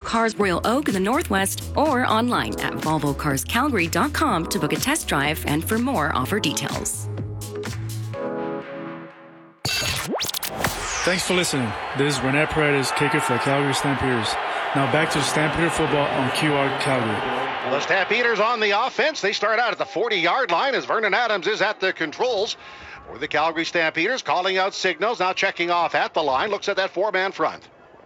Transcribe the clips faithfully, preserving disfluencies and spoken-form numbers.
Cars Royal Oak in the Northwest, or online at volvo cars calgary dot com to book a test drive and for more offer details. Thanks for listening. This is Rene Paredes, kicker for the Calgary Stampeders. Now back to Stampeder football on Q R Calgary. The Stampeders on the offense. They start out at the forty-yard line as Vernon Adams is at the controls for the Calgary Stampeders, calling out signals, now checking off at the line, looks at that four-man front.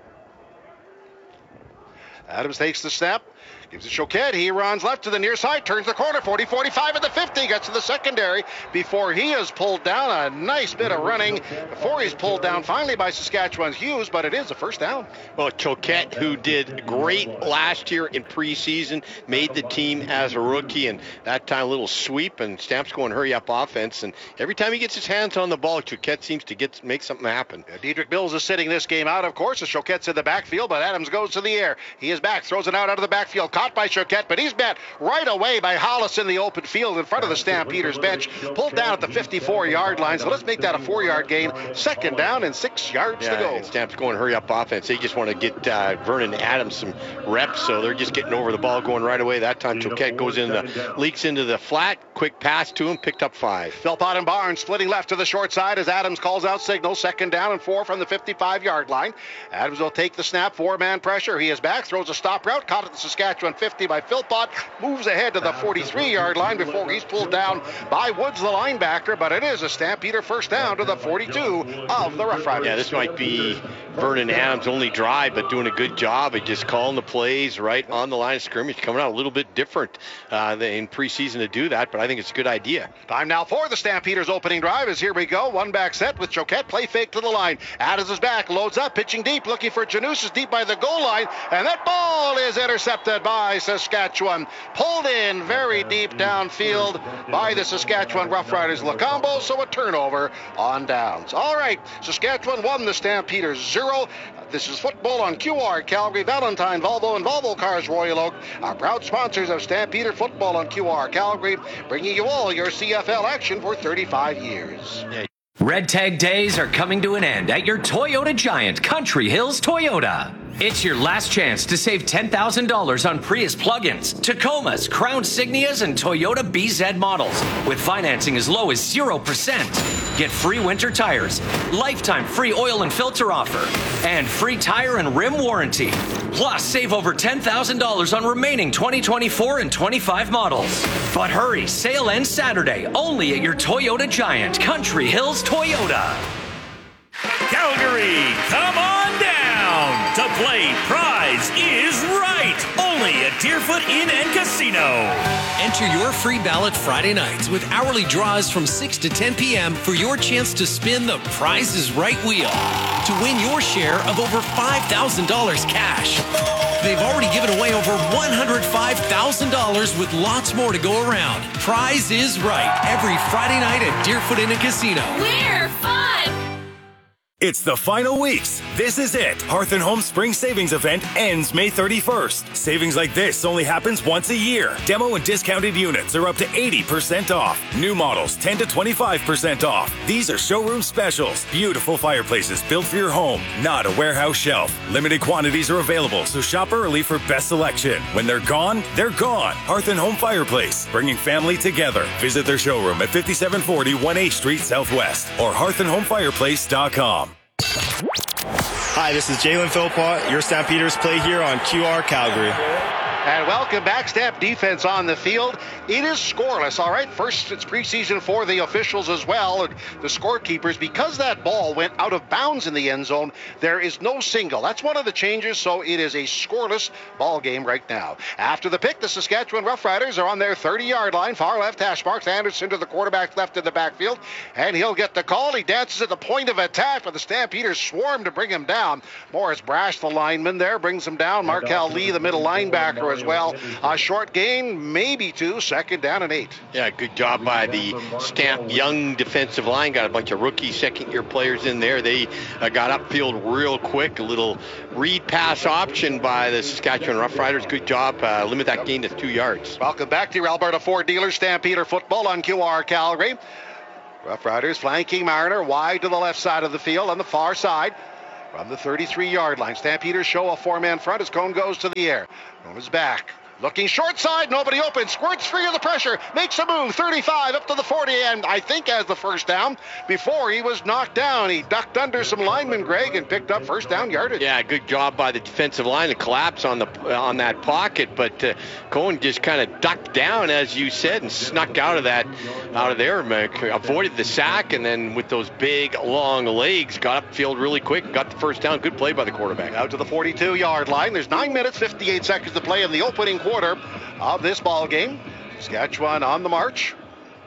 Adams takes the snap, gives it Choquette. He runs left to the near side, turns the corner, forty forty-five at the fifty, gets to the secondary before he is pulled down. A nice bit of running before he's pulled down finally by Saskatchewan's Hughes, but it is a first down. Well, Choquette, who did great last year in preseason, made the team as a rookie, and that time a little sweep, and Stamps going hurry-up offense, and every time he gets his hands on the ball, Choquette seems to get make something happen. Yeah, Dedrick Mills is sitting this game out, of course, as Choquette's in the backfield, but Adams goes to the air. He is back, throws it out out of the backfield, caught by Choquette, but he's met right away by Hollis in the open field in front of the Stampeders bench, pulled down at the fifty-four-yard line, so let's make that a four-yard gain, second down and six yards yeah, to go. Stamps going hurry-up offense. They just want to get uh, Vernon Adams some reps, so they're just getting over the ball, going right away. That time Choquette goes in the, leaks into the flat, quick pass to him, picked up five. Philpott and Barnes splitting left to the short side as Adams calls out signal, second down and four from the fifty-five-yard line. Adams will take the snap, four-man pressure. He is back, throws a stop route, caught at the Saskatchewan fifty by Philpott, moves ahead to the forty-three-yard line before he's pulled down by Woods, the linebacker, but it is a Stampeder first down to the forty-two of the Rough Riders. Yeah, this might be Vernon Adams' only drive, but doing a good job of just calling the plays right on the line of scrimmage, coming out a little bit different uh, in preseason to do that, but I think it's a good idea. Time now for the Stampeders' opening drive as here we go. One back set with Choquette, play fake to the line. Adams is back, loads up, pitching deep, looking for Janusz, is deep by the goal line, and that ball is intercepted by Saskatchewan. Pulled in very deep downfield by the Saskatchewan Roughriders Lacombo, so a turnover on downs. All right, Saskatchewan won, the Stampeders zero. This is football on Q R Calgary. Valentine, Volvo, and Volvo Cars Royal Oak are proud sponsors of Stampeder football on Q R Calgary, bringing you all your C F L action for thirty-five years. Yeah. Red Tag Days are coming to an end at your Toyota Giant, Country Hills Toyota. It's your last chance to save ten thousand dollars on Prius plug-ins, Tacomas, Crown Signias, and Toyota B Z models with financing as low as zero percent. Get free winter tires, lifetime free oil and filter offer, and free tire and rim warranty. Plus, save over ten thousand dollars on remaining twenty twenty-four and twenty-five models. But hurry, sale ends Saturday, only at your Toyota Giant, Country Hills Toyota. Calgary, come on down to play Prize is Right, only at Deerfoot Inn and Casino. Enter your free ballot Friday nights with hourly draws from six to ten p.m. for your chance to spin the Prize is Right wheel to win your share of over five thousand dollars cash. They've already given away over one hundred five thousand dollars with lots more to go around. Prize is Right, every Friday night at Deerfoot Inn and Casino. We're fun! It's the final weeks. This is it. Hearth and Home Spring Savings Event ends May thirty-first. Savings like this only happens once a year. Demo and discounted units are up to eighty percent off. New models ten to twenty-five percent off. These are showroom specials. Beautiful fireplaces built for your home, not a warehouse shelf. Limited quantities are available, so shop early for best selection. When they're gone, they're gone. Hearth and Home Fireplace, bringing family together. Visit their showroom at fifty-seven forty one eighth Street Southwest or hearth and home fireplace dot com. Hi, this is Jalen Philpott. Your Stampeders play here on Q R Calgary. And welcome back. Stamp defense on the field. It is scoreless, all right? First, it's preseason for the officials as well, and the scorekeepers. Because that ball went out of bounds in the end zone, there is no single. That's one of the changes, so it is a scoreless ball game right now. After the pick, the Saskatchewan Roughriders are on their thirty-yard line. Far left hash marks. Anderson to the quarterback left in the backfield, and he'll get the call. He dances at the point of attack, but the Stampeders swarm to bring him down. Morris Brash, the lineman there, brings him down. Markel Lee, the middle linebacker, as well. A short gain, maybe two, second down and eight. Yeah, good job by the Stamp young defensive line. Got a bunch of rookie second-year players in there. They uh, got upfield real quick. A little read pass option by the Saskatchewan Roughriders. Good job. Uh, limit that gain to two yards. Welcome back to your Alberta Ford dealer Stampeder football on Q R Calgary. Roughriders flanking Mariner wide to the left side of the field on the far side. from the thirty-three-yard line. Stampeders show a four-man front as Cone goes to the air. Cone is back. Looking short side, nobody open, squirts free of the pressure, makes a move, thirty-five up to the forty, and I think has the first down. Before he was knocked down, he ducked under some linemen, Greg, and picked up first down yardage. Yeah, good job by the defensive line to collapse on the on that pocket, but uh, Cone just kind of ducked down, as you said, and snuck out of that, out of there, avoided the sack, and then with those big, long legs, got upfield really quick, got the first down. Good play by the quarterback. Out to the forty-two-yard line. There's nine minutes, fifty-eight seconds to play in the opening quarter of this ball game. Saskatchewan on the march.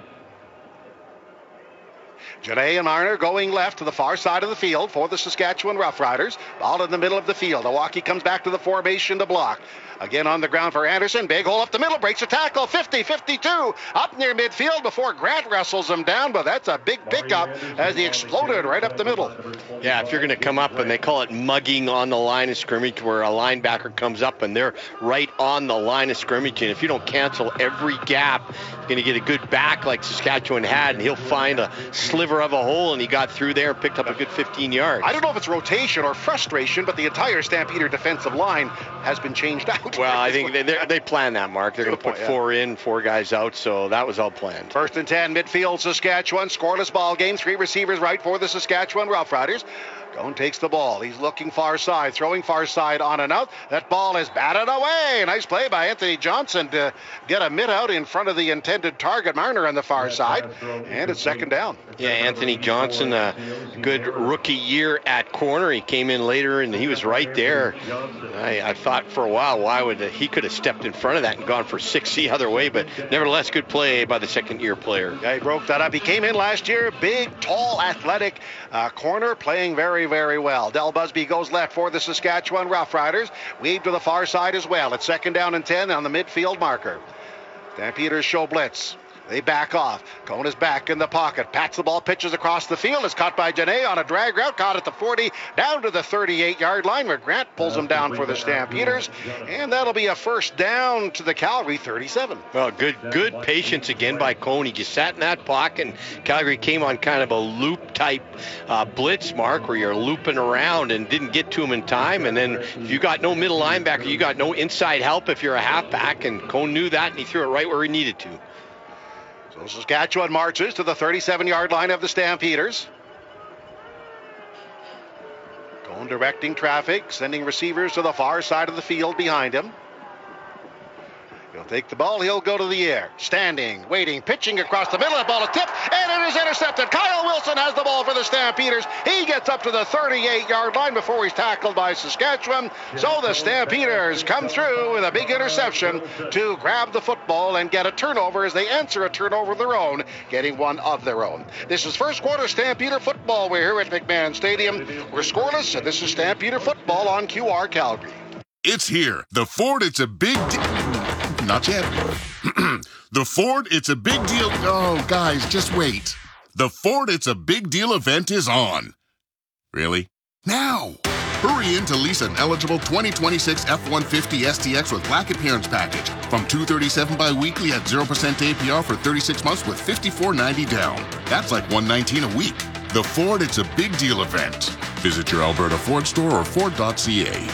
Janae and Marner going left to the far side of the field for the Saskatchewan Roughriders. Ball in the middle of the field. Milwaukee comes back to the formation to block. Again on the ground for Anderson. Big hole up the middle. Breaks a tackle. fifty, fifty-two. Up near midfield before Grant wrestles him down. But that's a big pickup as he exploded right up the middle. Yeah, if you're going to come up, and they call it mugging on the line of scrimmage, where a linebacker comes up and they're right on the line of scrimmage. And if you don't cancel every gap, you're going to get a good back like Saskatchewan had. And he'll find a sliver of a hole. And he got through there and picked up a good fifteen yards. I don't know if it's rotation or frustration, but the entire Stampeder defensive line has been changed out. Well, I think they they planned that, Mark. They're going to put four in, four guys out, so that was all planned. First and ten, midfield, Saskatchewan. Scoreless ball game. Three receivers right for the Saskatchewan Roughriders. Cone takes the ball. He's looking far side, throwing far side on and out. That ball is batted away. Nice play by Anthony Johnson to get a mid out in front of the intended target, Marner on the far side. And it's second down. Yeah, Anthony Johnson, a good rookie year at corner. He came in later and he was right there. I, I thought for a while, why would he could have stepped in front of that and gone for six the other way, but nevertheless, good play by the second year player. Yeah, he broke that up. He came in last year, big, tall, athletic uh, corner, playing very, very well. Del Busby goes left for the Saskatchewan Roughriders. Weave to the far side as well. It's second down and ten on the midfield marker. Stampeders show blitz. They back off. Cone is back in the pocket. Pats the ball, pitches across the field. It's caught by Janae on a drag route. Caught at the forty, down to the thirty-eight-yard line where Grant pulls him down for the Stampeders. And that'll be a first down to the Calgary thirty-seven. Well, good good patience again by Cone. He just sat in that pocket, and Calgary came on kind of a loop-type uh, blitz, Mark, where you're looping around and didn't get to him in time. And then if you got no middle linebacker, you got no inside help if you're a halfback, and Cone knew that, and he threw it right where he needed to. So Saskatchewan marches to the thirty-seven-yard line of the Stampeders. Cone directing traffic, sending receivers to the far side of the field behind him. He'll take the ball, he'll go to the air. Standing, waiting, pitching across the middle. The ball is tipped, and it is intercepted. Kyle Wilson has the ball for the Stampeders. He gets up to the thirty-eight-yard line before he's tackled by Saskatchewan. So the Stampeders come through with a big interception to grab the football and get a turnover as they answer a turnover of their own, getting one of their own. This is first quarter Stampeder football. We're here at McMahon Stadium. We're scoreless, and this is Stampeder football on Q R Calgary. It's here. The Ford, it's a big deal. Not yet. The Ford, it's a big deal. Oh, guys, just wait. The Ford, it's a big deal event is on. Really? Now. Hurry in to lease an eligible twenty twenty-six F one fifty S T X with Black Appearance Package from two hundred thirty-seven dollars bi-weekly at zero percent A P R for thirty-six months with fifty-four ninety down. That's like one hundred nineteen dollars a week. The Ford, it's a big deal event. Visit your Alberta Ford store or Ford dot C A.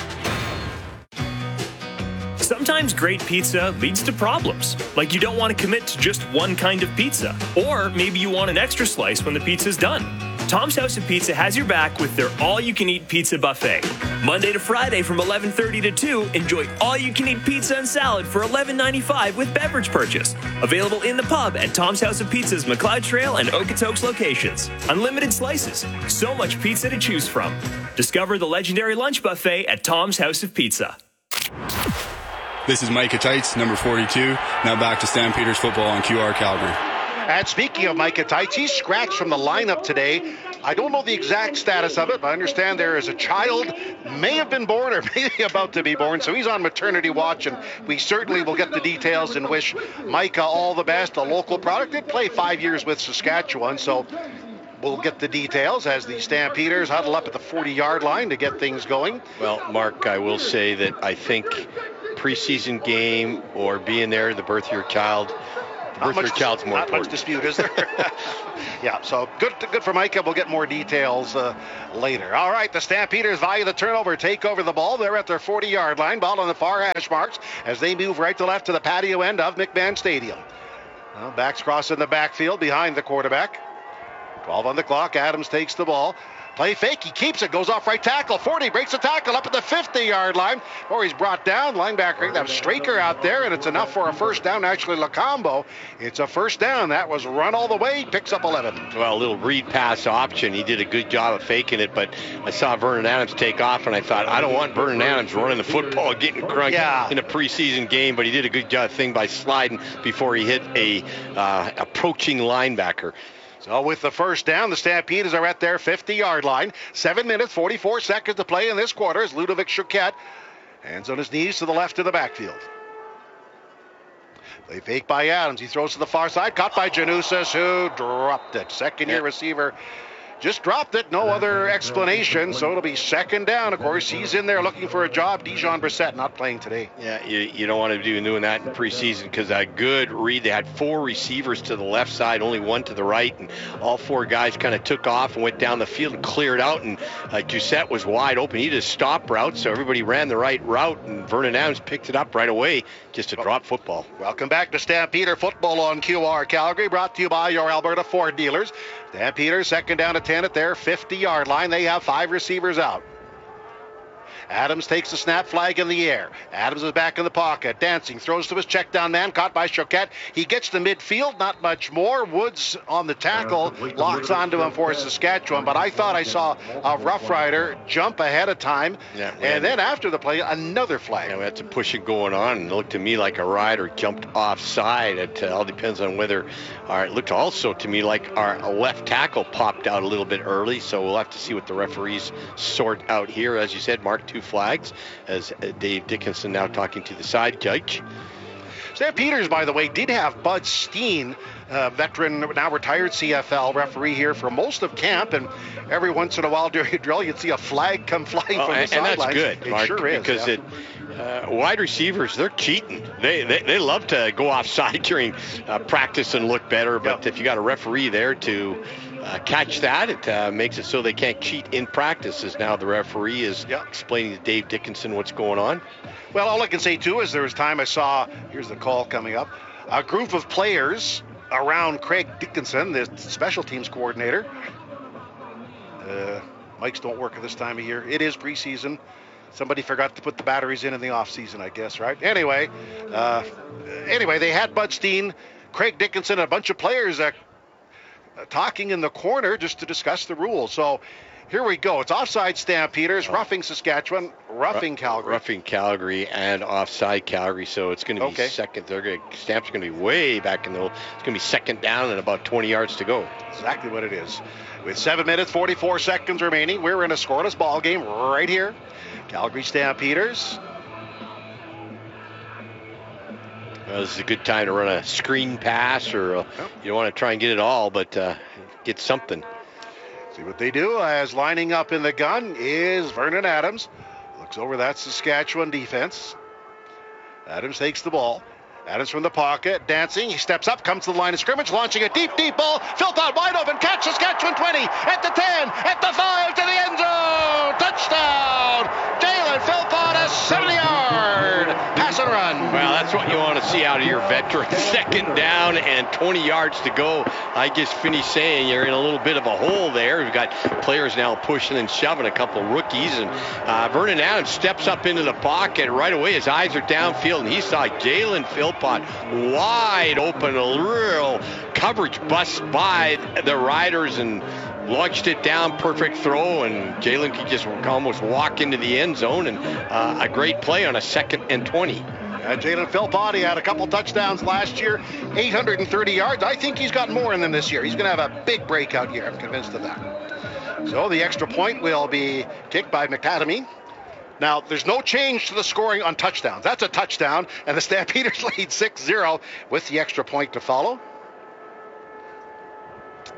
Sometimes great pizza leads to problems, like you don't want to commit to just one kind of pizza, or maybe you want an extra slice when the pizza's done. Tom's House of Pizza has your back with their all-you-can-eat pizza buffet. Monday to Friday from eleven thirty to two, enjoy all-you-can-eat pizza and salad for eleven ninety-five with beverage purchase. Available in the pub at Tom's House of Pizza's McLeod Trail and Okotoks locations. Unlimited slices, so much pizza to choose from. Discover the legendary lunch buffet at Tom's House of Pizza. This is Micah Tights, number forty-two. Now back to Stampeders football on Q R Calgary. And speaking of Micah Tights, he's scratched from the lineup today. I don't know the exact status of it, but I understand there is a child, may have been born or maybe about to be born, so he's on maternity watch, and we certainly will get the details and wish Micah all the best. A local product. Did play five years with Saskatchewan, so we'll get the details as the Stampeders huddle up at the forty-yard line to get things going. Well, Mark, I will say that I think preseason game or being there, the birth of your child, Not Mercer much, Child's more not important. much dispute, is there? Yeah, so good good for Micah. We'll get more details uh, later. All right, the Stampeders value the turnover, take over the ball. They're at their forty-yard line. Ball on the far hash marks as they move right to left to the patio end of McMahon Stadium. Well, backs cross in the backfield behind the quarterback. twelve on the clock. Adams takes the ball. Play fake. He keeps it. Goes off right tackle. forty. Breaks the tackle up at the fifty-yard line. Or he's brought down. Linebacker. That was Straker out there, and it's enough for a first down. Actually, Lacombo. It's a first down. That was run all the way. Picks up eleven. Well, a little read pass option. He did a good job of faking it, but I saw Vernon Adams take off, and I thought, I don't want Vernon Adams running the football, getting crunked Yeah. in a preseason game, but he did a good job thing by sliding before he hit a uh, approaching linebacker. So with the first down, the Stampeders are at their fifty-yard line. Seven minutes, forty-four seconds to play in this quarter as Ludovic Choquette hands on his knees to the left of the backfield. Play fake by Adams. He throws to the far side. Caught by Janusis, who dropped it. Second-year Yeah. receiver just dropped it. No other explanation. So it'll be second down. Of course, he's in there looking for a job. Dijon Brissett not playing today. Yeah, you, you don't want to be doing that in preseason because a good read. They had four receivers to the left side, only one to the right, and all four guys kind of took off and went down the field and cleared out, and uh, Doucette was wide open. He did a stop route, so everybody ran the right route, and Vernon Adams picked it up right away, just a drop football. Welcome back to Stampeder Football on Q R Calgary, brought to you by your Alberta Ford dealers. Stampeders second down to ten at their fifty-yard line. They have five receivers out. Adams takes the snap, flag in the air. Adams is back in the pocket, dancing, throws to his check down man, caught by Choquette. He gets to midfield, not much more. Woods on the tackle, locks onto him for Saskatchewan, but I thought I saw a Rough Rider jump ahead of time, Yeah, and then after the play, another flag. Yeah, that's a pushing going on, and it looked to me like a rider jumped offside. It uh, all depends on whether, or it looked also to me like our left tackle popped out a little bit early, so we'll have to see what the referees sort out here. As you said, Mark, two flags, as uh, Dave Dickinson now talking to the side judge. Stampeders, by the way, did have Bud Steen, uh, veteran, now retired C F L referee here for most of camp, and every once in a while during a drill, you'd see a flag come flying Oh, from and, the and sidelines. that's good, It Mark, sure is, because yeah. it uh, wide receivers, they're cheating. They they, they love to go offside during uh, practice and look better, but Yep. if you got a referee there to uh, catch that, it uh, makes it so they can't cheat in practice, as now the referee is Yep. explaining to Dave Dickinson what's going on. Well, all I can say, too, is there was time I saw, here's the call coming up, a group of players around Craig Dickinson, the special teams coordinator. Uh, mics don't work at this time of year. It is preseason. Somebody forgot to put the batteries in in the off season, I guess, right? Anyway, uh, anyway, they had Bud Steen, Craig Dickinson, and a bunch of players uh, talking in the corner just to discuss the rules. So here we go. It's offside Stampeders, roughing Saskatchewan, roughing Calgary. Roughing Calgary and offside Calgary, so it's going to be Okay. second. They're going to, Stamps going to be way back in the. It's going to be second down and about twenty yards to go. Exactly what it is. With seven minutes, forty-four seconds remaining, we're in a scoreless ball game right here. Calgary Stampeders. Well, this is a good time to run a screen pass, or uh, you don't want to try and get it all, but uh, get something. See what they do as lining up in the gun is Vernon Adams. Looks over that Saskatchewan defense. Adams takes the ball. Adams from the pocket, dancing. He steps up, comes to the line of scrimmage, launching a deep, deep ball. Philpott wide open, catch Saskatchewan twenty, at the ten, at the five, to the end zone. Touchdown! Jalen Philpott, a seventy-yard pass and run. Well, that's what you want to see out of your veteran. Second down and twenty yards to go. I just finished saying you're in a little bit of a hole there. We've got players now pushing and shoving, a couple of rookies, and uh, Vernon Adams steps up into the pocket right away. His eyes are downfield, and he saw Jalen Philpott wide open, a real coverage bust by the Riders, and launched it down, perfect throw, and Jalen could just almost walk into the end zone, and uh, a great play on a second and twenty. Uh, Jalen Philpott, he had a couple touchdowns last year, eight hundred thirty yards. I think he's got more in them this year. He's going to have a big breakout year. I'm convinced of that. So the extra point will be kicked by McAdamy. Now, there's no change to the scoring on touchdowns. That's a touchdown, and the Stampeders lead six zero with the extra point to follow.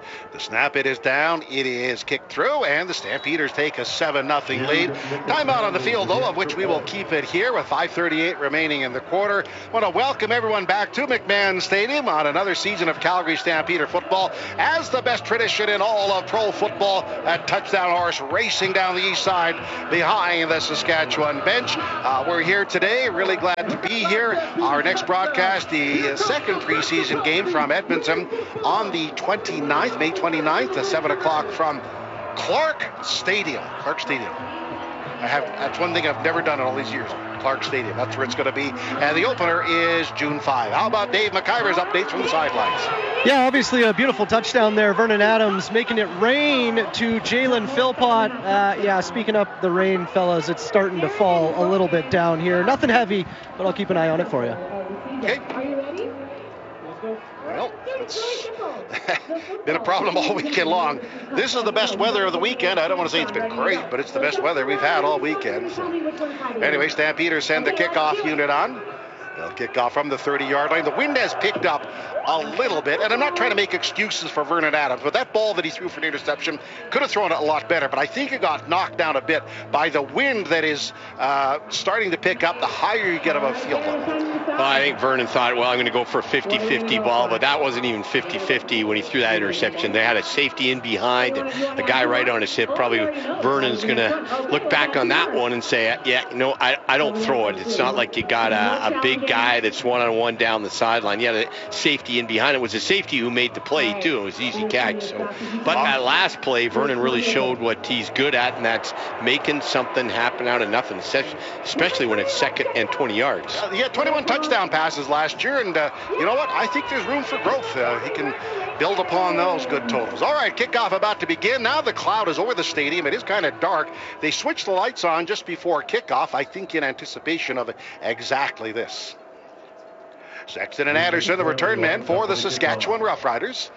The snap, it is down. It is kicked through, and the Stampeders take a seven nothing lead. Timeout on the field, though, of which we will keep it here with five thirty-eight remaining in the quarter. I want to welcome everyone back to McMahon Stadium on another season of Calgary Stampeder football. As the best tradition in all of pro football, that touchdown horse racing down the east side behind the Saskatchewan bench. Uh, we're here today. Really glad to be here. Our next broadcast, the second preseason game from Edmonton on the twenty-ninth, May twenty-ninth, at seven o'clock from Clark Stadium. Clark Stadium. I have, that's one thing I've never done in all these years. Clark Stadium. That's where it's going to be. And the opener is June fifth. How about Dave McIver's updates from the sidelines? Yeah, obviously a beautiful touchdown there. Vernon Adams making it rain to Jalen Philpott. Uh, yeah, speaking up the rain, fellas, it's starting to fall a little bit down here. Nothing heavy, but I'll keep an eye on it for you. Okay. Well, it's been a problem all weekend long. This is the best weather of the weekend. I don't want to say it's been great, but it's the best weather we've had all weekend. So. Anyway, Stampeders send the kickoff unit on. They'll kick off from the thirty-yard line. The wind has picked up a little bit, and I'm not trying to make excuses for Vernon Adams, but that ball that he threw for an interception could have thrown it a lot better, but I think it got knocked down a bit by the wind that is uh, starting to pick up the higher you get above field level. Well, I think Vernon thought, well, I'm going to go for a fifty-fifty ball, but that wasn't even fifty-fifty when he threw that interception. They had a safety in behind, and a guy right on his hip. Probably Vernon's going to look back on that one and say, yeah, you know, I, I don't throw it. It's not like you got a, a big guy that's one-on-one down the sideline. You had a safety in behind. It was a safety who made the play, too. It was easy catch. So, but that last play, Vernon really showed what he's good at, and that's making something happen out of nothing, especially when it's second and twenty yards. Uh, he had twenty-one touchdown passes last year, and uh, you know what? I think there's room for growth. Uh, he can build upon those good totals. All right, kickoff about to begin. Now the cloud is over the stadium. It is kind of dark. They switched the lights on just before kickoff, I think in anticipation of exactly this. Sexton and Anderson, the return men for the Saskatchewan Roughriders.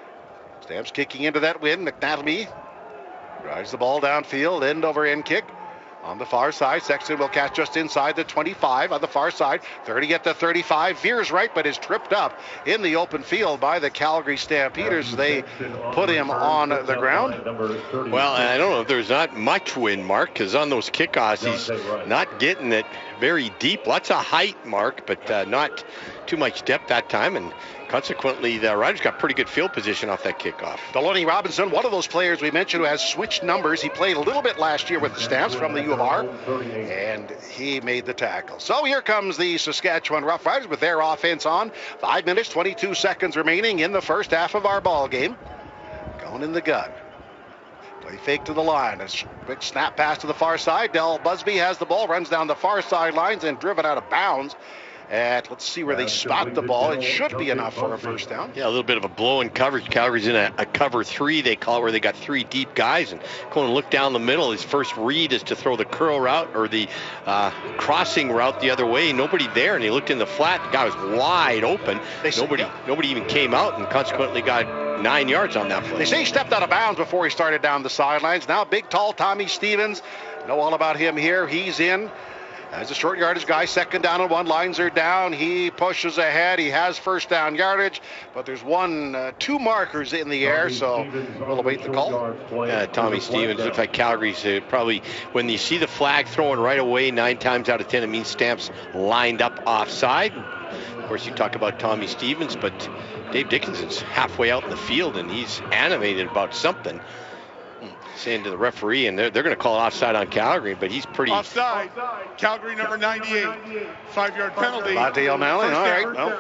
Stamps kicking into that wind. McNally drives the ball downfield, end over end kick. On the far side, Sexton will catch just inside the twenty-five. On the far side, thirty at the thirty-five. Veers right, but is tripped up in the open field by the Calgary Stampeders. They put him on the ground. Well, I don't know if there's not much wind, Mark, because on those kickoffs, he's not getting it very deep. Lots of height, Mark, but uh, not too much depth that time, and consequently, the Riders got pretty good field position off that kickoff. Delaney Robinson, one of those players we mentioned who has switched numbers. He played a little bit last year with the Stamps from the U of R, and he made the tackle. So here comes the Saskatchewan Roughriders with their offense on. Five minutes, twenty-two seconds remaining in the first half of our ball game. Going in the gun. Play fake to the line. A quick snap pass to the far side. Del Busby has the ball, runs down the far sidelines and driven out of bounds. And let's see where they spot the ball. It should be enough for a first down. Yeah, a little bit of a blow in coverage. Calgary's in a, a cover three, they call it, where they got three deep guys. And going to look down the middle, his first read is to throw the curl route or the uh, crossing route the other way. Nobody there, and he looked in the flat. The guy was wide open. They nobody, yeah. nobody even came out, and consequently got nine yards on that play. They say he stepped out of bounds before he started down the sidelines. Now big, tall Tommy Stevens. Know all about him here. He's in. As a short yardage guy, second down and one, lines are down. He pushes ahead. He has first down yardage, but there's one, uh, two markers in the air, so we'll await the call. Yeah, Tommy Stevens looks like Calgary's uh, probably, when you see the flag thrown right away, nine times out of ten, it means Stamps lined up offside. Of course, you talk about Tommy Stevens, but Dave Dickinson's halfway out in the field, and he's animated about something. Saying to the referee, and they're, they're going to call it offside on Calgary, but he's pretty... Offside. Calgary number ninety-eight. Five-yard penalty. Monte O'Malley, all right. Well,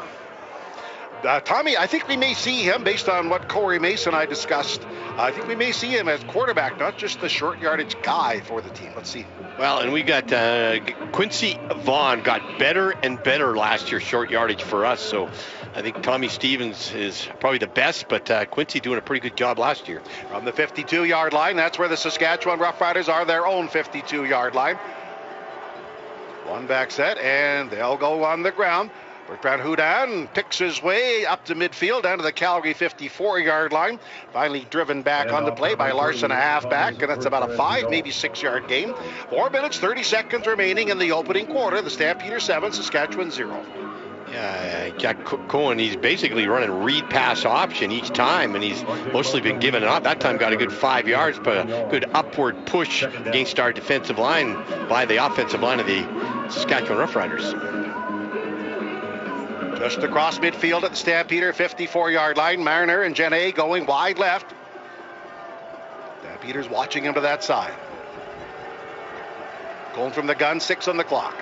uh, Tommy, I think we may see him, based on what Corey Mason and I discussed, I think we may see him as quarterback, not just the short yardage guy for the team. Let's see. Well, and we got uh, Quincy Vaughn got better and better last year, short yardage for us, so I think Tommy Stevens is probably the best, but uh, Quincy doing a pretty good job last year. From the fifty-two-yard line, that's where the Saskatchewan Roughriders are, their own fifty-two-yard line. One back set, and they'll go on the ground. Bertrand Houdan picks his way up to midfield, down to the Calgary fifty-four-yard line. Finally driven back on the play by Larson, a halfback, and that's about a five, maybe six-yard gain. Four minutes, thirty seconds remaining in the opening quarter. The Stampeders seven, Saskatchewan zero. Yeah, Jack Cohen, he's basically running read pass option each time, and he's mostly been given it up. That time got a good five yards, but a good upward push against our defensive line by the offensive line of the Saskatchewan Roughriders. Just across midfield at the Stampeder fifty-four-yard line, Marner and Jene going wide left. Stampeders watching him to that side. Going from the gun, six on the clock.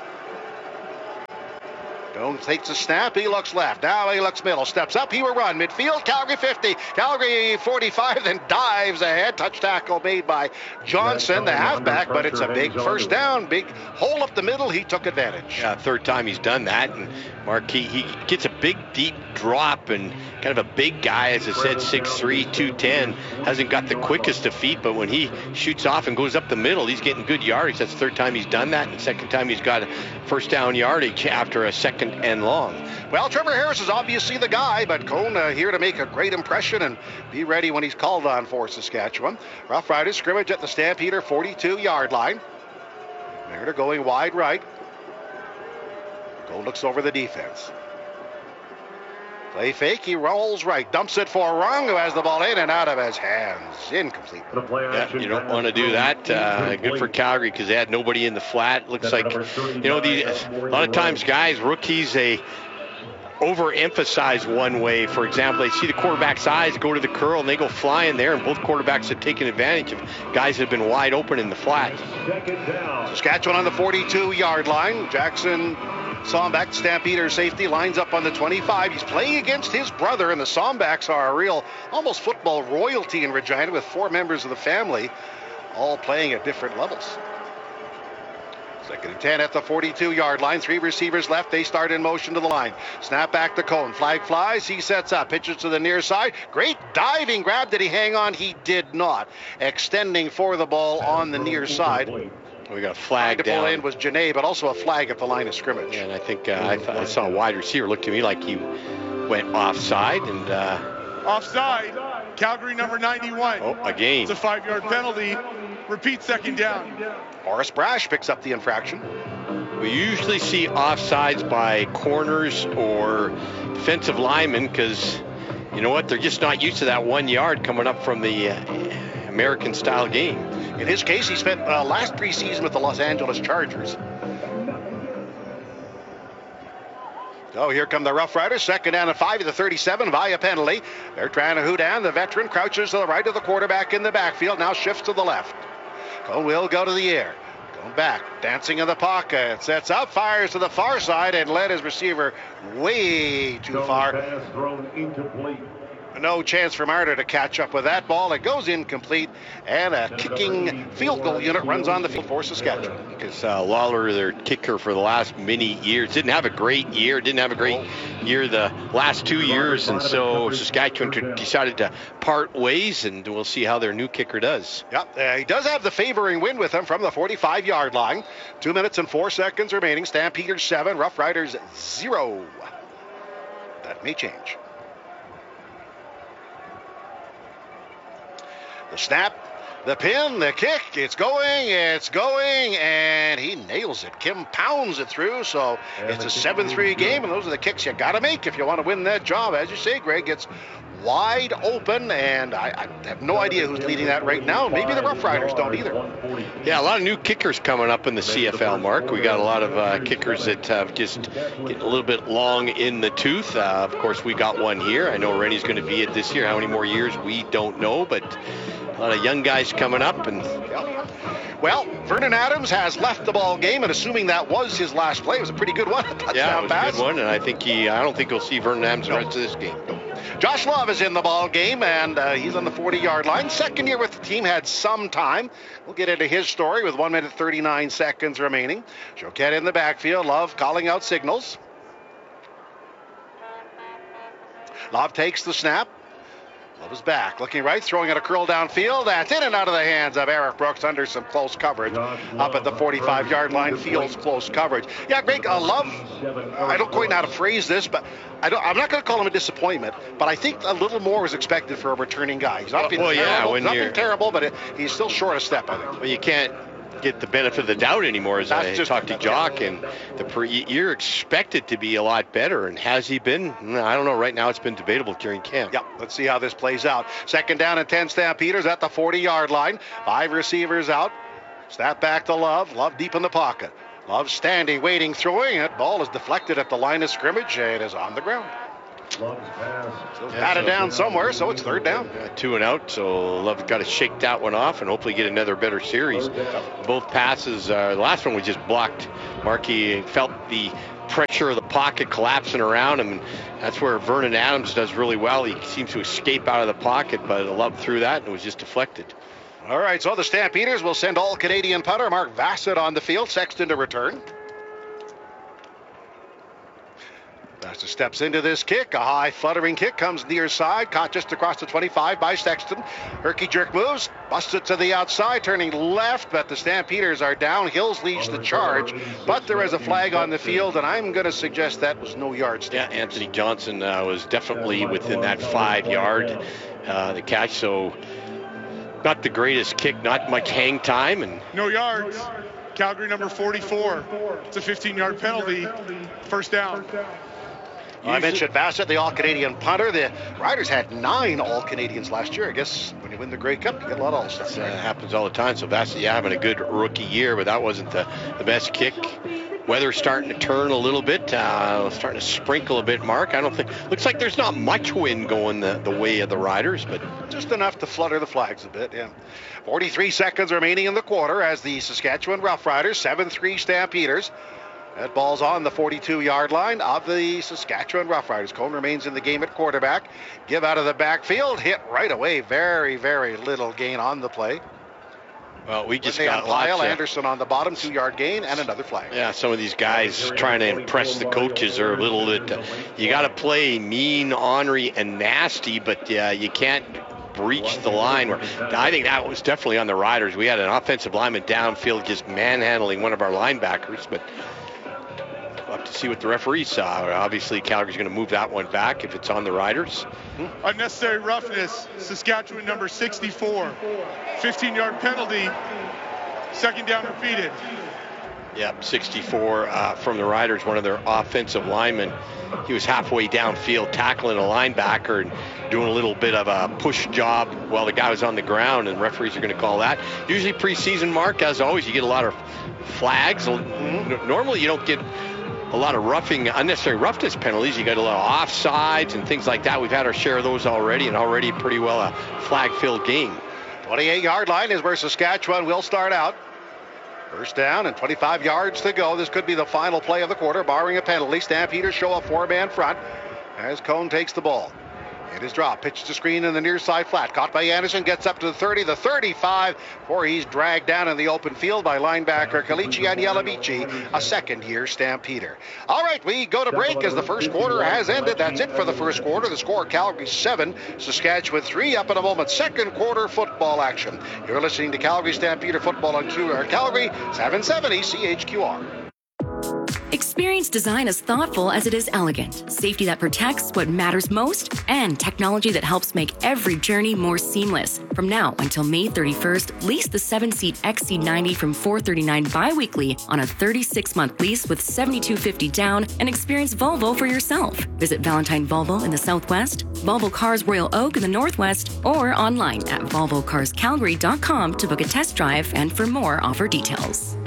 Jones takes a snap, he looks left, now he looks middle, steps up, he will run, midfield, Calgary fifty, Calgary forty-five, then dives ahead, touch tackle made by Johnson, the halfback, but it's a big first down, big hole up the middle, he took advantage. Yeah, third time he's done that, and Mark, he, he gets a big, deep drop, and kind of a big guy, as I said, six three, two ten, hasn't got the quickest of feet, but when he shoots off and goes up the middle, he's getting good yardage. That's the third time he's done that, and second time he's got first down yardage after a second and long. Well, Trevor Harris is obviously the guy, but Cone uh, here to make a great impression and be ready when he's called on for Saskatchewan. Rough Riders scrimmage at the Stampeder forty-two-yard line. Mariner going wide right. Cone looks over the defense. Play fake, he rolls right, dumps it for Rung, who has the ball in and out of his hands. Incomplete. Yeah, you don't want to do that. Uh, good for Calgary because they had nobody in the flat. Looks like, you know, the, a lot of times guys, rookies, they overemphasize one way. For example, they see the quarterback's eyes go to the curl and they go flying there, and both quarterbacks have taken advantage of guys that have been wide open in the flat. Saskatchewan on the forty-two-yard line. Jackson Sombach, Stampeder safety, lines up on the twenty-five. He's playing against his brother, and the Sombachs are a real, almost football royalty in Regina with four members of the family all playing at different levels. Second and ten at the forty-two-yard line. Three receivers left. They start in motion to the line. Snap back to Cone. Flag flies. He sets up. Pitches to the near side. Great diving grab. Did he hang on? He did not. Extending for the ball on the near side. We got a flag down. The down. in was Jene, but also a flag at the line of scrimmage. Yeah, and I think uh, I, th- I saw a wide receiver look to me like he went offside. And uh, offside. Calgary number ninety-one. Oh, again. It's a five-yard penalty. Repeat second down. Horace Brash picks up the infraction. We usually see offsides by corners or defensive linemen because, you know what, they're just not used to that one yard coming up from the uh, American-style game. In his case, he spent uh, last preseason with the Los Angeles Chargers. Oh, here come the Rough Riders. Second down and five at the thirty-seven via penalty. They're trying to hoot down. The veteran crouches to the right of the quarterback in the backfield. Now shifts to the left. Cone will go to the air. Going back. Dancing in the pocket. Sets up. Fires to the far side and led his receiver way too far. No chance for Marner to catch up with that ball. It goes incomplete, and a kicking field goal unit runs on the field for Saskatchewan. Because uh, Lawler, their kicker for the last many years, didn't have a great year, didn't have a great year the last two years, and so Saskatchewan decided to part ways, and we'll see how their new kicker does. Yep, uh, he does have the favoring wind with him from the forty-five-yard line. Two minutes and four seconds remaining. Stampeders seven, Rough Riders zero. That may change. The snap, the pin, the kick, it's going, it's going, and he nails it. Kim pounds it through, so it's a seven three game, and those are the kicks you got to make if you want to win that job. As you say, Greg, it's wide open, and I, I have no idea who's leading that right now. Maybe the Rough Riders don't either. Yeah, a lot of new kickers coming up in the C F L, Mark. We got a lot of uh, kickers that have just getting a little bit long in the tooth. Uh, of course, we got one here. I know Rennie's going to be it this year. How many more years, we don't know, but a lot of young guys coming up. And well, Vernon Adams has left the ball game, and assuming that was his last play, it was a pretty good one. Yeah, it was pass. a good one, and I think he. I don't think we'll see Vernon Adams no. the rest of this game. No. Josh Love is in the ball game, and uh, he's on the forty-yard line. Second year with the team, had some time. We'll get into his story with one minute thirty-nine seconds remaining. Choquette in the backfield. Love calling out signals. Love takes the snap. Love is back, looking right, throwing at a curl downfield. That's in and out of the hands of Eric Brooks under some close coverage. Up at the forty-five-yard line, Fields close coverage. Yeah, Greg, uh, Love, I don't quite know how to phrase this, but I don't, I'm not going to call him a disappointment, but I think a little more was expected for a returning guy. He's not been well, terrible, yeah, when he's not you're, been terrible, but it, he's still short a step, I think. Well, you can't get the benefit of the doubt anymore as That's I just- talked to Jock, and the per, you're expected to be a lot better. And has he been? I don't know. Right now it's been debatable during camp. Yep, let's see how this plays out. Second down and ten Stampeders at the forty-yard line. Five receivers out. Snap back to Love. Love deep in the pocket. Love standing, waiting, throwing. That ball is deflected at the line of scrimmage and is on the ground. So batted down somewhere, so it's third down. Uh, two and out, so Love got to shake that one off and hopefully get another better series. Both passes, uh, the last one was just blocked. Markey felt the pressure of the pocket collapsing around him, and that's where Vernon Adams does really well. He seems to escape out of the pocket, but Love threw that and it was just deflected. All right, so the Stampeders will send all-Canadian punter Mark Vassett on the field. Sexton to return. Vassett steps into this kick. A high fluttering kick comes near side. Caught just across the twenty-five by Sexton. Herky jerk moves. Busts it to the outside, turning left, but the Stampeders are down. Hills leads the charge, but there is a flag on the field, and I'm going to suggest that was no yards. Yeah, Anthony Johnson uh, was definitely within that five-yard uh, the catch, so not the greatest kick, not much hang time. And No yards. Calgary number forty-four. It's a fifteen-yard penalty. First down. I mentioned Bassett, the All-Canadian punter. The Riders had nine All-Canadians last year. I guess when you win the Grey Cup, you get a lot of All-Stars. It uh, happens all the time. So Bassett, yeah, having a good rookie year, but that wasn't the, the best kick. Weather's starting to turn a little bit, uh, starting to sprinkle a bit, Mark. I don't think, looks like there's not much wind going the, the way of the Riders, but just enough to flutter the flags a bit, yeah. forty-three seconds remaining in the quarter as the Saskatchewan Roughriders, seven three Stampeders. That ball's on the forty-two-yard line of the Saskatchewan Roughriders. Cone remains in the game at quarterback. Give out of the backfield, hit right away. Very, very little gain on the play. Well, we just They got had Lyle lots of, Anderson on the bottom, two-yard gain, and another flag. yeah, some of these guys trying to impress the coaches are a little bit, uh, you got to play mean, ornery, and nasty, but uh, you can't breach the line. Where I think that was definitely on the Riders. We had an offensive lineman downfield just manhandling one of our linebackers, but we'll have to see what the referees saw. Obviously, Calgary's going to move that one back if it's on the Riders. Hmm? Unnecessary roughness. Saskatchewan number sixty-four. fifteen-yard penalty. Second down repeated. Yep, sixty-four uh, from the Riders, one of their offensive linemen. He was halfway downfield tackling a linebacker and doing a little bit of a push job while the guy was on the ground, and referees are going to call that. Usually preseason, Mark, as always, you get a lot of flags. Mm-hmm. Normally you don't get a lot of roughing, unnecessary roughness penalties. You got a lot of offsides and things like that. We've had our share of those already, and already pretty well a flag-filled game. twenty-eight-yard line is where Saskatchewan will start out. First down and twenty-five yards to go. This could be the final play of the quarter, barring a penalty. Stampeders show a four-man front as Cone takes the ball. It is dropped. Pitch to screen in the near side flat. Caught by Anderson. Gets up to the thirty, the thirty-five, before he's dragged down in the open field by linebacker Kalichi Anyalabichi, a second-year Stampeder. All right, we go to break as the first quarter has ended. That's it for the first quarter. The score, Calgary seven, Saskatchewan three. Up in a moment, second quarter football action. You're listening to Calgary Stampeder football on Q R Calgary, seven seventy C H Q R. Experience design as thoughtful as it is elegant, safety that protects what matters most, and technology that helps make every journey more seamless. From now until May thirty-first, lease the seven-seat X C ninety from four hundred thirty-nine dollars bi-weekly on a thirty-six month lease with seven thousand two hundred fifty dollars down and experience Volvo for yourself. Visit Valentine Volvo in the Southwest, Volvo Cars Royal Oak in the Northwest, or online at volvo cars calgary dot com to book a test drive and for more offer details.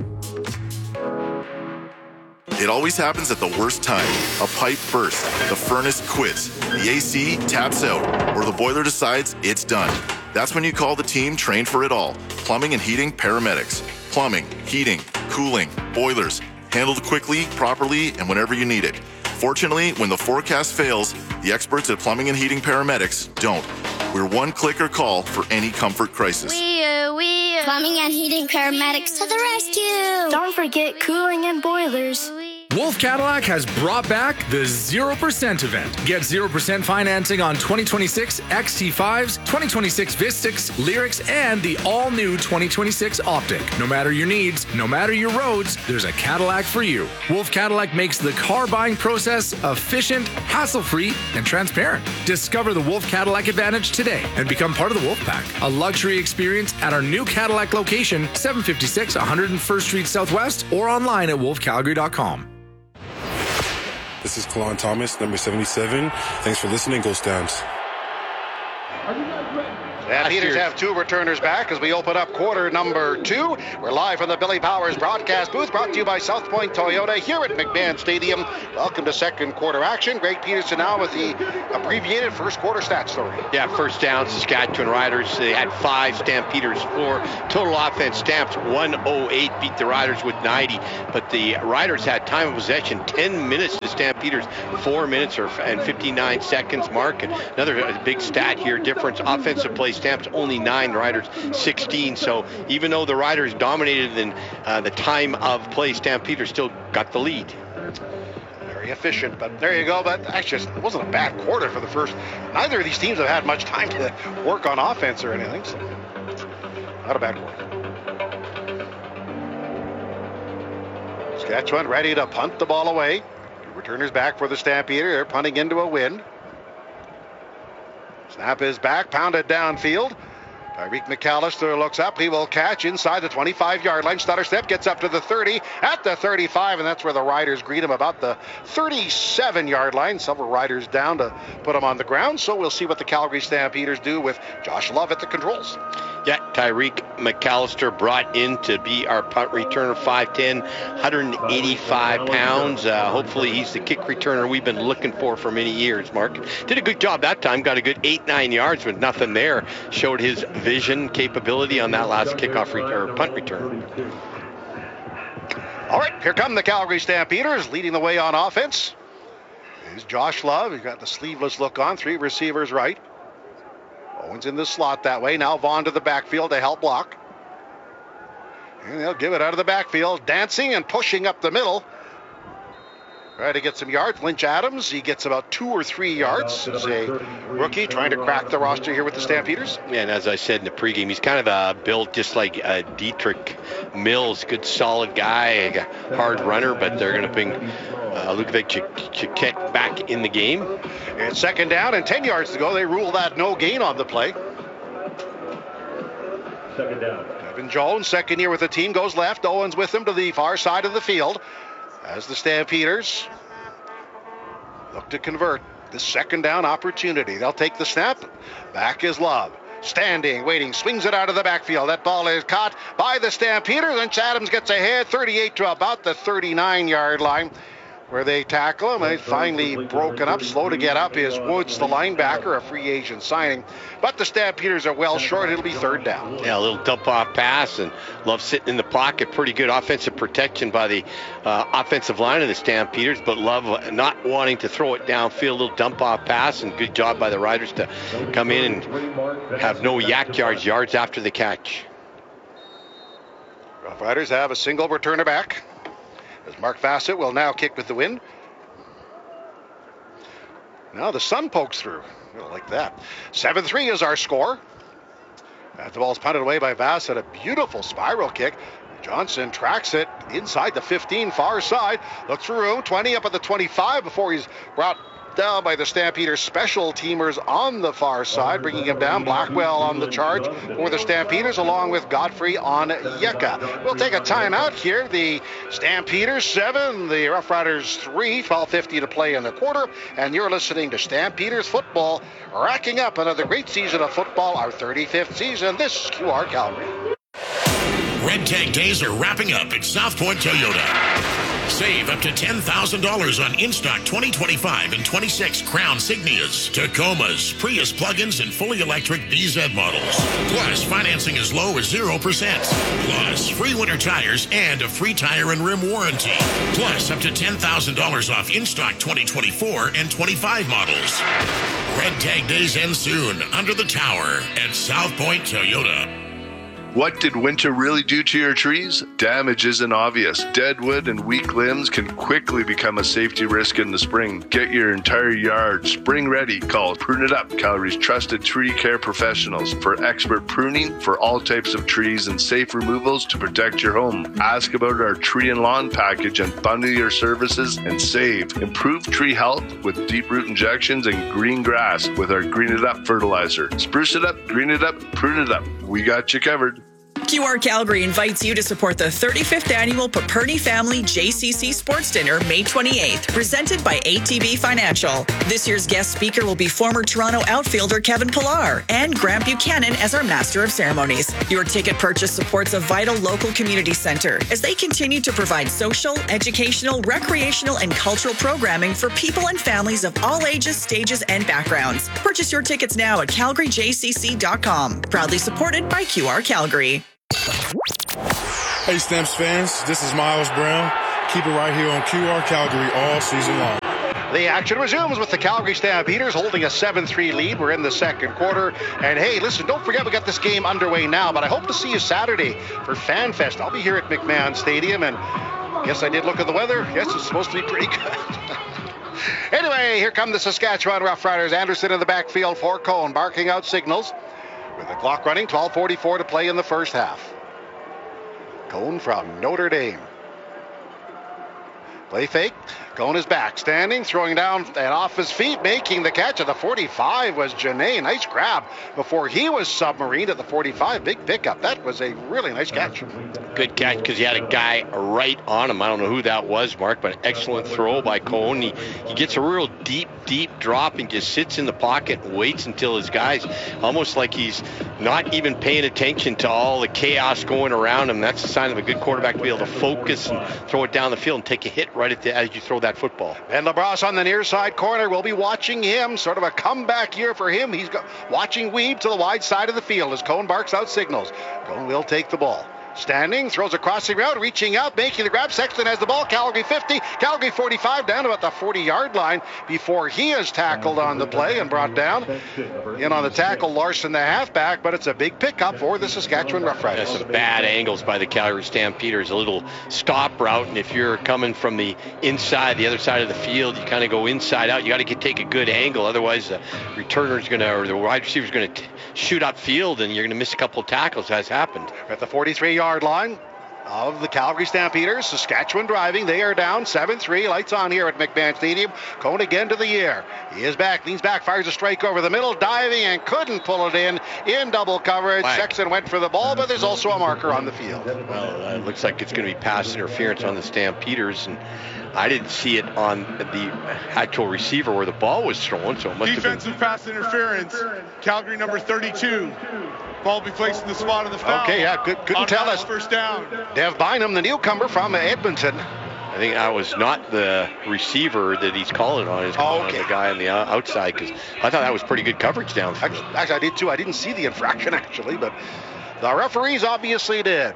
It always happens at the worst time. A pipe bursts, the furnace quits, the A C taps out, or the boiler decides it's done. That's when you call the team trained for it all. Plumbing and Heating Paramedics. Plumbing, heating, cooling, boilers. Handled quickly, properly, and whenever you need it. Fortunately, when the forecast fails, the experts at Plumbing and Heating Paramedics don't. We're one click or call for any comfort crisis. We are, we are. Plumbing and Heating Paramedics to the rescue. Don't forget cooling and boilers. Wolf Cadillac has brought back the zero percent event. Get zero percent financing on twenty twenty-six X T fives, twenty twenty-six Vistix, Lyrics, and the all-new twenty twenty-six Optic. No matter your needs, no matter your roads, there's a Cadillac for you. Wolf Cadillac makes the car buying process efficient, hassle-free, and transparent. Discover the Wolf Cadillac Advantage today and become part of the Wolf Pack, a luxury experience at our new Cadillac location, seven fifty-six one hundred first Street Southwest, or online at wolf calgary dot com. This is Kalon Thomas, number seventy-seven. Thanks for listening, Go Stamps. Stampeders have two returners back as we open up quarter number two. We're live from the Billy Powers broadcast booth, brought to you by South Point Toyota here at McMahon Stadium. Welcome to second quarter action. Greg Peterson now with the abbreviated first quarter stats story. Yeah, first down, Saskatchewan Riders. They had five, Stampeders four. Total offense, Stamps one oh eight, beat the Riders with ninety. But the Riders had time of possession ten minutes to Stampeders, four minutes or and fifty-nine seconds mark. And another big stat here, difference, offensive play, Stamps only nine, Riders sixteen. So even though the Riders dominated in uh, the time of play, Stampeders still got the lead. Very efficient, but there you go. But actually, it wasn't a bad quarter for the first. Neither of these teams have had much time to work on offense or anything. So not a bad quarter. Saskatchewan ready to punt the ball away. Returners back for the Stampeder. They're punting into a wind. Snap is back, pounded downfield. Tyreek McAllister looks up. He will catch inside the twenty-five-yard line. Stutter step gets up to the thirty, at the thirty-five, and that's where the Riders greet him about the thirty-seven-yard line. Several Riders down to put him on the ground, so we'll see what the Calgary Stampeders do with Josh Love at the controls. Yeah, Tyreek McAllister brought in to be our punt returner, five ten, one eighty-five pounds. Uh, hopefully he's the kick returner we've been looking for for many years, Mark. Did a good job that time, got a good eight, nine yards with nothing there. Showed his vision capability on that last kickoff re- or punt return. All right, here come the Calgary Stampeders, leading the way on offense. Here's Josh Love. He's got the sleeveless look on, three receivers right. Owens in the slot that way. Now Vaughn to the backfield to help block. And they'll give it out of the backfield. Dancing and pushing up the middle. Try to get some yards. Lynch Adams, he gets about two or three yards. As a rookie trying to crack the roster here with the Stampeders. Yeah, and as I said in the pregame, he's kind of uh, built just like uh, Dietrich Mills. Good, solid guy, a hard runner, but they're going to bring uh, Lukovic Chiquette back in the game. And second down and ten yards to go. They rule that no gain on the play. Second down. Kevin Jones, second year with the team, goes left. Owens with him to the far side of the field. As the Stampeders look to convert this second down opportunity. They'll take the snap. Back is Love. Standing, waiting, swings it out of the backfield. That ball is caught by the Stampeders. Lynch Adams gets ahead, thirty-eight to about the thirty-nine-yard line, where they tackle him. He's finally broken up. Slow to get up is Woods, the linebacker, a free agent signing. But the Stampeders are well short. It'll be third down. Yeah, a little dump-off pass, and Love sitting in the pocket. Pretty good offensive protection by the uh, offensive line of the Stampeders, but Love not wanting to throw it downfield. A little dump-off pass, and good job by the Riders to come in and have no yak yards, yards after the catch. Rough Riders have a single returner back, as Mark Bassett will now kick with the wind. Now the sun pokes through. I like that. seven three is our score. And the ball's punted away by Bassett. A beautiful spiral kick. Johnson tracks it inside the fifteen, far side. Looks for room. twenty up at the twenty-five before he's brought down by the Stampeders special teamers on the far side, bringing him down. Blackwell on the charge for the Stampeders, along with Godfrey on Yeka. We'll take a timeout here. The Stampeders seven, the Rough Riders three, twelve fifty to play in the quarter, and you're listening to Stampeders football, racking up another great season of football, our thirty-fifth season. This is Q R Calgary. Red Tag Days are wrapping up at South Point Toyota. Save up to ten thousand dollars on in-stock twenty twenty-five and twenty-six Crown Signias, Tacomas, Prius plug-ins, and fully electric B Z models. Plus, financing as low as zero percent. Plus, free winter tires and a free tire and rim warranty. Plus, up to ten thousand dollars off in-stock twenty twenty-four and twenty-five models. Red Tag Days end soon under the tower at South Point Toyota. What did winter really do to your trees? Damage isn't obvious. Dead wood and weak limbs can quickly become a safety risk in the spring. Get your entire yard spring ready. Call Prune It Up, Calgary's trusted tree care professionals, for expert pruning for all types of trees and safe removals to protect your home. Ask about our tree and lawn package and bundle your services and save. Improve tree health with deep root injections and green grass with our Green It Up fertilizer. Spruce it up, green it up, prune it up. We got you covered. Q R Calgary invites you to support the thirty-fifth annual Paperny Family J C C Sports Dinner, May twenty-eighth, presented by A T B Financial. This year's guest speaker will be former Toronto outfielder Kevin Pillar and Grant Buchanan as our Master of Ceremonies. Your ticket purchase supports a vital local community center as they continue to provide social, educational, recreational, and cultural programming for people and families of all ages, stages, and backgrounds. Purchase your tickets now at calgary j c c dot com. Proudly supported by Q R Calgary. Hey Stamps fans, this is Miles Brown. Keep it right here on Q R Calgary all season long. The action resumes with the Calgary Stampeders holding a seven three lead. We're in the second quarter. And hey, listen, don't forget we got this game underway now, but I hope to see you Saturday for FanFest. I'll be here at McMahon Stadium, and guess I did look at the weather. Yes, it's supposed to be pretty good. Anyway, here come the Saskatchewan Roughriders. Anderson in the backfield for Cone, barking out signals. With the clock running, twelve forty-four to play in the first half. Cone from Notre Dame. Play fake. Cone is back, standing, throwing down and off his feet, making the catch at the forty-five was Janae. Nice grab before he was submarined at the forty-five. Big pickup. That was a really nice catch. Good catch because he had a guy right on him. I don't know who that was, Mark, but excellent throw by Cone. He, he gets a real deep, deep drop and just sits in the pocket and waits until his guy's almost like he's not even paying attention to all the chaos going around him. That's a sign of a good quarterback to be able to focus and throw it down the field and take a hit right at the, as you throw that football. And LaBrosse on the near side corner. We'll be watching him. Sort of a comeback year for him. He's go- watching Weeb to the wide side of the field as Cone barks out signals. Cone will take the ball. Standing, throws a crossing route, reaching out, making the grab. Sexton has the ball. Calgary fifty, Calgary forty-five, down about the forty-yard line before he is tackled on the play and brought down. In on the tackle, Larson, the halfback, but it's a big pickup for the Saskatchewan Roughriders. That's some bad angles by the Calgary Stampeders. A little stop route, and if you're coming from the inside, the other side of the field, you kind of go inside out. You got to take a good angle, otherwise the returner's going to, or the wide receiver's going to shoot upfield, and you're going to miss a couple of tackles. Has happened. At the forty-three-yard line of the Calgary Stampeders, Saskatchewan driving. They are down seven three. Lights on here at McMahon Stadium. Cone again to the air. He is back, leans back, fires a strike over the middle, diving and couldn't pull it in in double coverage. Flag. Sexton went for the ball, but there's also a marker on the field. Well, uh, it looks like it's going to be pass interference on the Stampeders, and I didn't see it on the actual receiver where the ball was thrown, so it must Defensive have been. pass interference. Calgary number thirty-two. Ball be placed in the spot of the foul. Okay, yeah, good, couldn't tell us. First down. Dev Bynum, the newcomer from Edmonton. I think that was not the receiver that he's calling on. He's calling oh, okay. on the guy on the outside, because I thought that was pretty good coverage downfield. Actually, actually, I did too. I didn't see the infraction, actually, but the referees obviously did.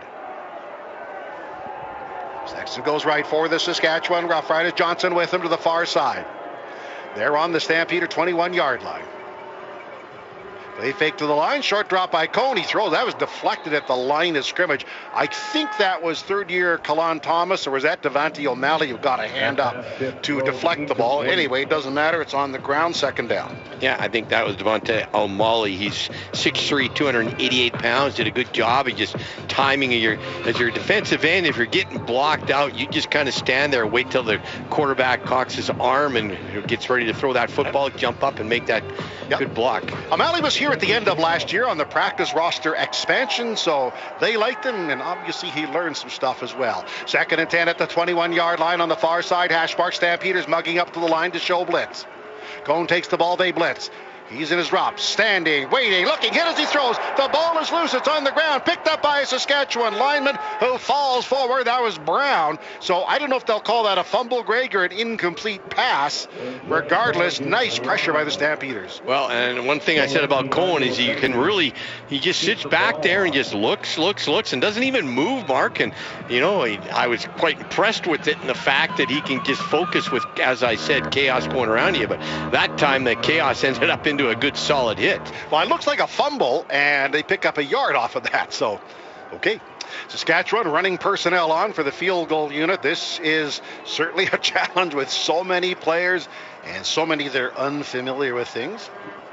Sexton goes right for the Saskatchewan Roughriders. Johnson with him to the far side. They're on the Stampeder twenty-one-yard line. They fake to the line, short drop by Cone. He throws. That was deflected at the line of scrimmage. I think that was third-year Kalon Thomas, or was that Devante O'Malley who got a hand up to deflect the ball? Anyway, it doesn't matter. It's on the ground, second down. Yeah, I think that was Devante O'Malley. He's six three, two hundred eighty-eight pounds, did a good job of just timing your, as your defensive end. If you're getting blocked out, you just kind of stand there, wait till the quarterback cocks his arm and gets ready to throw that football, jump up and make that yep. good block. O'Malley was here at the end of last year on the practice roster expansion, so they liked him, and obviously he learned some stuff as well. Second and ten at the twenty-one-yard line on the far side. Hashmark Stampeders mugging up to the line to show blitz. Cone takes the ball, they blitz. He's in his drop, standing, waiting, looking, hit as he throws. The ball is loose. It's on the ground, picked up by a Saskatchewan lineman who falls forward. That was Brown. So I don't know if they'll call that a fumble, Greg, or an incomplete pass. Regardless, nice pressure by the Stampeders. Well, and one thing I said about Cone is he can really, he just sits back there and just looks, looks, looks, and doesn't even move, Mark. And, you know, he, I was quite impressed with it and the fact that he can just focus with, as I said, chaos going around you. But that time the chaos ended up in into a good solid hit. Well, it looks like a fumble, and they pick up a yard off of that. So, okay. Saskatchewan running personnel on for the field goal unit. This is certainly a challenge with so many players and so many that are unfamiliar with things.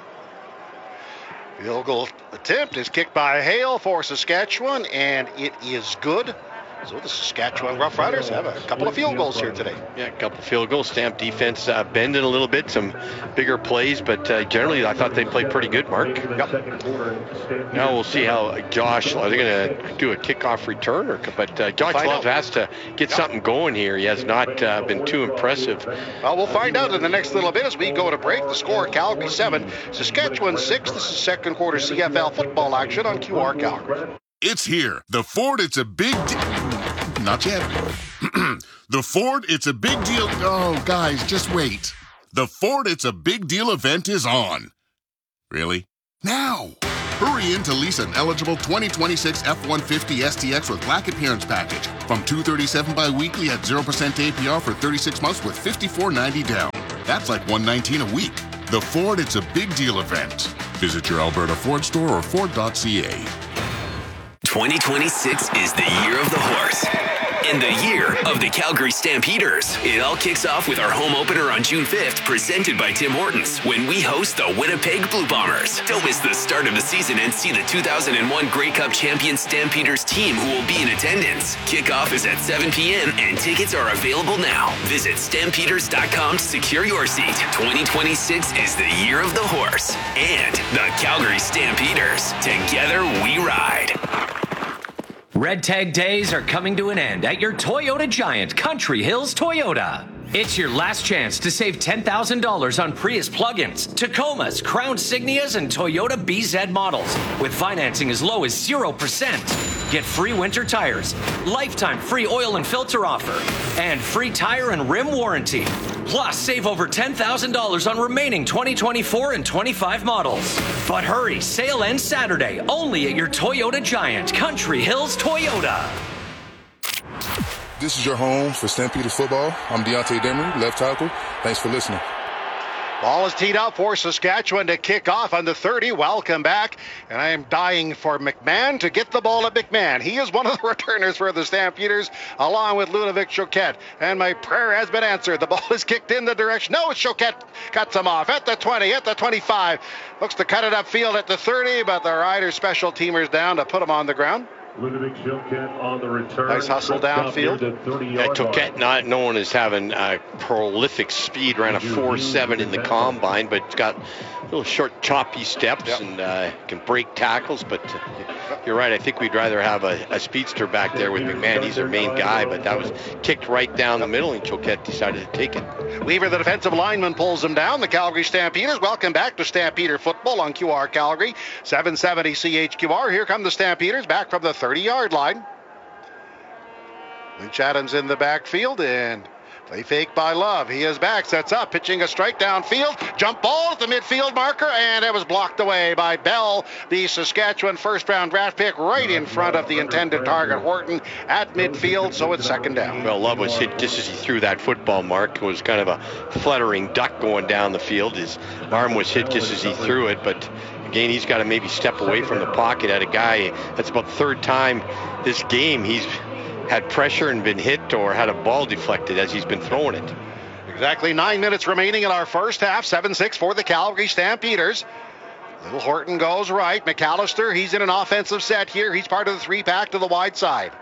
Field goal attempt is kicked by Hale for Saskatchewan, and it is good. So the Saskatchewan Roughriders have a couple of field goals here today. Yeah, a couple of field goals. Stamp defense uh, bending a little bit, some bigger plays, but uh, generally I thought they played pretty good, Mark. Yep. Now we'll see how Josh, are they going to do a kickoff return? Or, but uh, Josh Find Love out. has to get yep. something going here. He has not uh, been too impressive. Well, we'll find out in the next little bit as we go to break. The score, Calgary seven, Saskatchewan six. This is second quarter C F L football action on Q R Calgary. It's here. The Ford, it's a big deal. Not yet. The Ford, it's a big deal. Oh, guys, just wait. The Ford, it's a big deal event is on. Really? Now. Hurry in to lease an eligible twenty twenty-six F one fifty S T X with Black Appearance Package from two hundred thirty-seven dollars bi-weekly at zero percent A P R for thirty-six months with fifty-four ninety down. That's like one hundred nineteen a week. The Ford, it's a big deal event. Visit your Alberta Ford store or Ford dot C A. twenty twenty-six is the year of the horse. And the year of the Calgary Stampeders. It all kicks off with our home opener on June fifth, presented by Tim Hortons, when we host the Winnipeg Blue Bombers. Don't miss the start of the season and see the two thousand one Grey Cup champion Stampeders team who will be in attendance. Kickoff is at seven p.m. and tickets are available now. Visit stampeders dot com to secure your seat. twenty twenty-six is the year of the horse and the Calgary Stampeders. Together we ride. Red Tag Days are coming to an end at your Toyota Giant, Country Hills Toyota. It's your last chance to save ten thousand dollars on Prius plug-ins, Tacomas, Crown Signias, and Toyota B Z models with financing as low as zero percent. Get free winter tires, lifetime free oil and filter offer, and free tire and rim warranty. Plus, save over ten thousand dollars on remaining twenty twenty-four and twenty-five models. But hurry, sale ends Saturday, only at your Toyota Giant, Country Hills Toyota. This is your home for Stampeders football. I'm Deontay Demery, left tackle. Thanks for listening. Ball is teed up for Saskatchewan to kick off on the thirty. Welcome back. And I am dying for McMahon to get the ball at McMahon. He is one of the returners for the Stampeders, along with Ludovic Choquette. And my prayer has been answered. The ball is kicked in the direction. No, Choquette cuts him off at the twenty, at the twenty-five. Looks to cut it upfield at the thirty, but the Riders special teamers down to put him on the ground. Ludovic Choquette on the return. Nice hustle downfield. Yeah, Choquette, not known as having uh, prolific speed, ran a four seven in the combine, but it's got little short, choppy steps yep. and uh, can break tackles. But uh, you're right. I think we'd rather have a, a speedster back there with McMahon. He's our main guy, but that was kicked right down the middle, and Choquette decided to take it. Weaver, the defensive lineman, pulls him down. The Calgary Stampeders. Welcome back to Stampeder football on Q R Calgary, seven seventy C H Q R. Here come the Stampeders back from the thirty-yard line. Lynch Adams in the backfield, and play fake by Love. He is back, sets up, pitching a strike downfield. Jump ball at the midfield marker, and it was blocked away by Bell, the Saskatchewan first-round draft pick, right in front of the intended target, Horton, at midfield, so it's second down. Well, Love was hit just as he threw that football, Mark. It was kind of a fluttering duck going down the field. His arm was hit just as he threw it, but again, he's got to maybe step away from the pocket at a guy. That's about the third time this game he's had pressure and been hit or had a ball deflected as he's been throwing it. Exactly nine minutes remaining in our first half. seven six for the Calgary Stampeders. Little Horton goes right. McAllister, he's in an offensive set here. He's part of the three-pack to the wide side.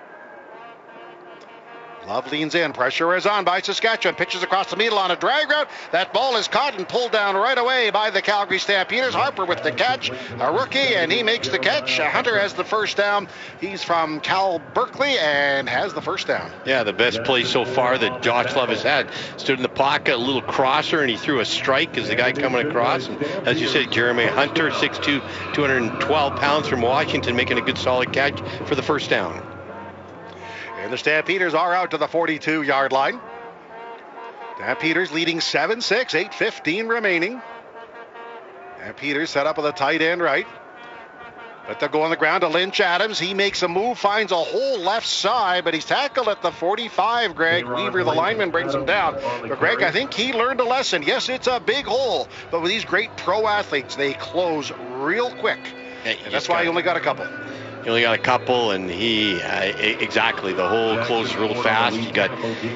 Love leans in. Pressure is on by Saskatchewan. Pitches across the middle on a drag route. That ball is caught and pulled down right away by the Calgary Stampeders. Harper with the catch. A rookie, and he makes the catch. Hunter has the first down. He's from Cal Berkeley and has the first down. Yeah, the best play so far that Josh Love has had. Stood in the pocket, a little crosser, and he threw a strike as the guy coming across. And as you said, Jeremy Hunter, six two, two hundred twelve pounds from Washington, making a good solid catch for the first down. And the Stampeders are out to the forty-two-yard line. Stampeders leading seven six, eight fifteen remaining. Stampeders set up with a tight end right. But they'll go on the ground to Lynch Adams. He makes a move, finds a hole left side, but he's tackled at the forty-five, Greg. Weaver, the lineman, brings him down. But, Greg, I think he learned a lesson. Yes, it's a big hole, but with these great pro athletes, they close real quick. Yeah, and that's why he only got a couple. He only got a couple, and he, uh, exactly, the hole closed real fast. You got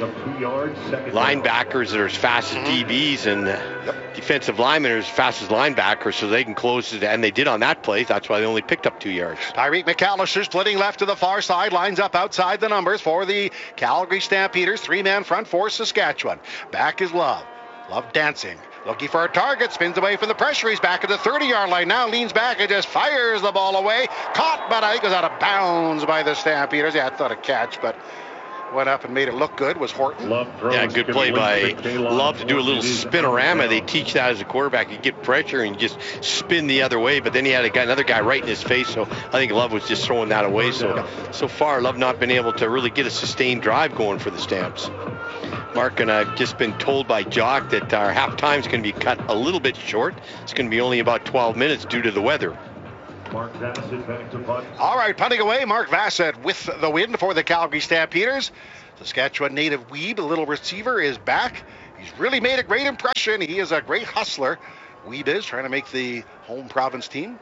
linebackers that are as fast as D Bs, and yep. defensive linemen are as fast as linebackers, so they can close it, and they did on that play. That's why they only picked up two yards. Tyreek McAllister splitting left to the far side, lines up outside the numbers for the Calgary Stampeders. Three-man front for Saskatchewan. Back is Love. Love dancing. Looking for a target, spins away from the pressure. He's back at the thirty-yard line. Now leans back and just fires the ball away. Caught, but I think it was out of bounds by the Stampeders. Yeah, I thought a catch, but went up and made it look good was Horton. Yeah, good play by Love to do a little spinorama. They teach that as a quarterback. You get pressure and you just spin the other way, but then he had a guy, another guy right in his face, so I think Love was just throwing that away. So, so far, Love not been able to really get a sustained drive going for the Stamps. Mark, and I've just been told by Jock that our half time is going to be cut a little bit short. It's going to be only about twelve minutes due to the weather. Mark Vassett back to punt. All right, punting away, Mark Vassett with the win for the Calgary Stampeders. Saskatchewan native Weeb, the little receiver, is back. He's really made a great impression. He is a great hustler. Weeb is trying to make the home province team.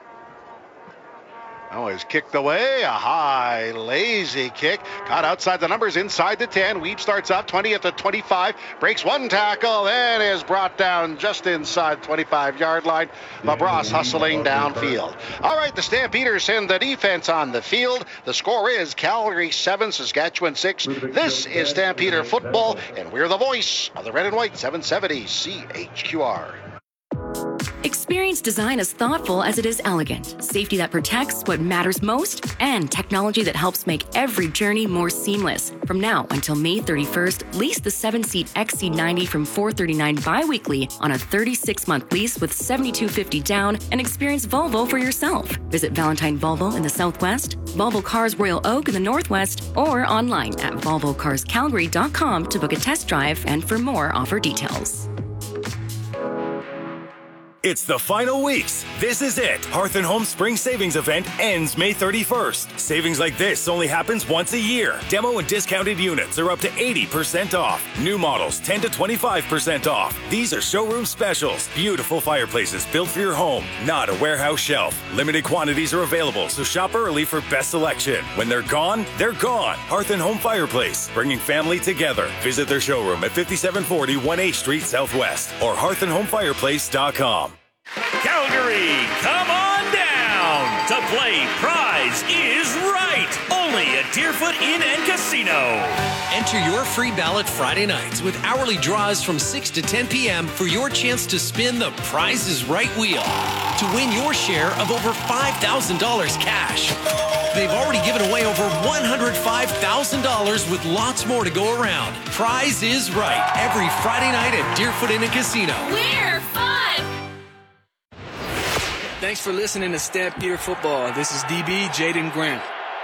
Oh, he's kicked away. A high, lazy kick. Caught outside the numbers, inside the ten. Weeb starts up, twenty at the twenty-five. Breaks one tackle, then is brought down just inside the twenty-five-yard line. LaBrosse hustling downfield. All right, the Stampeders send the defense on the field. The score is Calgary seven, Saskatchewan six. This is Stampeder football, and we're the voice of the red and white, seven seventy C H Q R. Experience design as thoughtful as it is elegant, safety that protects what matters most, and technology that helps make every journey more seamless. From now until May thirty-first, lease the seven-seat X C ninety from four hundred thirty-nine dollars bi-weekly on a thirty-six month lease with seven thousand two hundred fifty dollars down and experience Volvo for yourself. Visit Valentine Volvo in the Southwest, Volvo Cars Royal Oak in the Northwest, or online at volvo cars calgary dot com to book a test drive and for more offer details. It's the final weeks. This is it. Hearth and Home Spring Savings Event ends May thirty-first. Savings like this only happens once a year. Demo and discounted units are up to eighty percent off. New models ten to twenty-five percent off. These are showroom specials. Beautiful fireplaces built for your home, not a warehouse shelf. Limited quantities are available, so shop early for best selection. When they're gone, they're gone. Hearth and Home Fireplace, bringing family together. Visit their showroom at fifty-seven forty one H Street Southwest or hearth and home fireplace dot com. Calgary, come on down to play Prize is Right. Only at Deerfoot Inn and Casino. Enter your free ballot Friday nights with hourly draws from six to ten p.m. for your chance to spin the Prize is Right wheel to win your share of over five thousand dollars cash. They've already given away over one hundred five thousand dollars with lots more to go around. Prize is Right every Friday night at Deerfoot Inn and Casino. We're fun! Thanks for listening to Stampeder Football. This is D B Jaden Grant.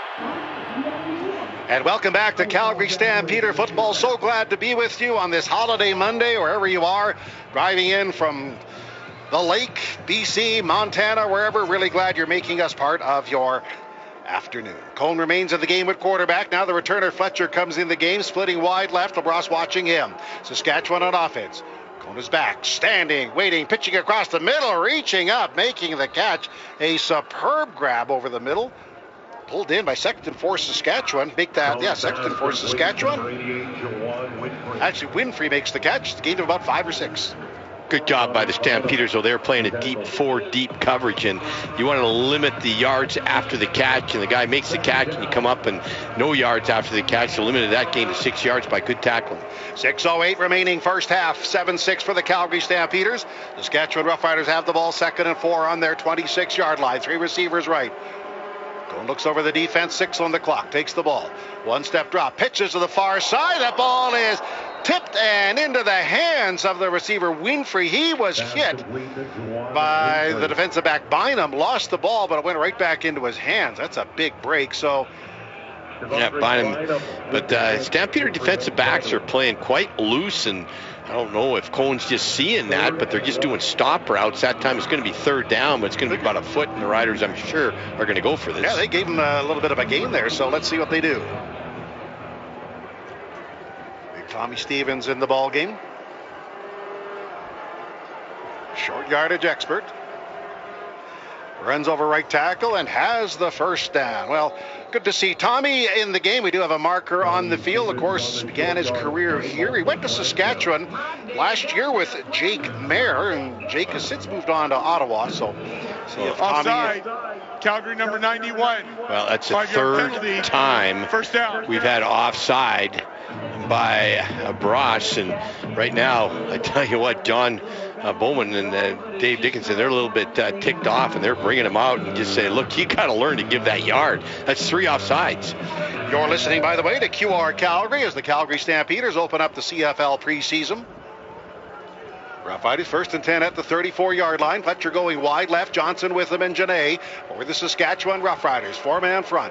And welcome back to Calgary Stampeder Football. So glad to be with you on this holiday Monday, wherever you are, driving in from the lake, B C, Montana, wherever. Really glad you're making us part of your afternoon. Cone remains in the game at quarterback. Now the returner Fletcher comes in the game, splitting wide left. LaBrosse watching him. Saskatchewan on offense. Cone is back, standing, waiting, pitching across the middle, reaching up, making the catch. A superb grab over the middle. Pulled in by Sexton for Saskatchewan. Make that, yeah, Sexton for Saskatchewan. Actually, Winfrey makes the catch. It's a gain of about five or six. Good job by the Stampeders. So they're playing a deep four, deep coverage, and you want to limit the yards after the catch, and the guy makes the catch, and you come up and no yards after the catch. So limited that gain to six yards by good tackling. six oh eight remaining first half. seven six for the Calgary Stampeders. The Saskatchewan Roughriders have the ball second and four on their twenty-six-yard line. Three receivers right. Cone looks over the defense, six on the clock, takes the ball. One step drop, pitches to the far side. That ball is tipped and into the hands of the receiver Winfrey. He was hit by the defensive back Bynum, lost the ball, but it went right back into his hands. That's a big break. So yeah, Bynum. But uh, Stampeder defensive backs are playing quite loose and I don't know if Cohen's just seeing that, but they're just doing stop routes. That time it's going to be third down, but it's going to be about a foot, and the Riders, I'm sure, are going to go for this. Yeah, they gave him a little bit of a gain there, so let's see what they do. Big Tommy Stevens in the ball game. Short yardage expert. Runs over right tackle and has the first down. Well, good to see Tommy in the game. We do have a marker on the field. Of course, began his career here. He went to Saskatchewan last year with Jake Mayer, and Jake has since moved on to Ottawa. So, see if Tommy... Offside. Calgary number ninety-one. Well, that's the third penalty. time First down. we've had offside by uh, Brosh, and right now, I tell you what, John uh, Bowman and uh, Dave Dickinson, they're a little bit uh, ticked off, and they're bringing him out and just saying, look, you got to learn to give that yard. That's three offsides. You're listening, by the way, to Q R Calgary as the Calgary Stampeders open up the C F L preseason. Rough Riders first and ten at the thirty-four-yard line. Fletcher going wide left. Johnson with them and Janae for the Saskatchewan Roughriders. Four-man front.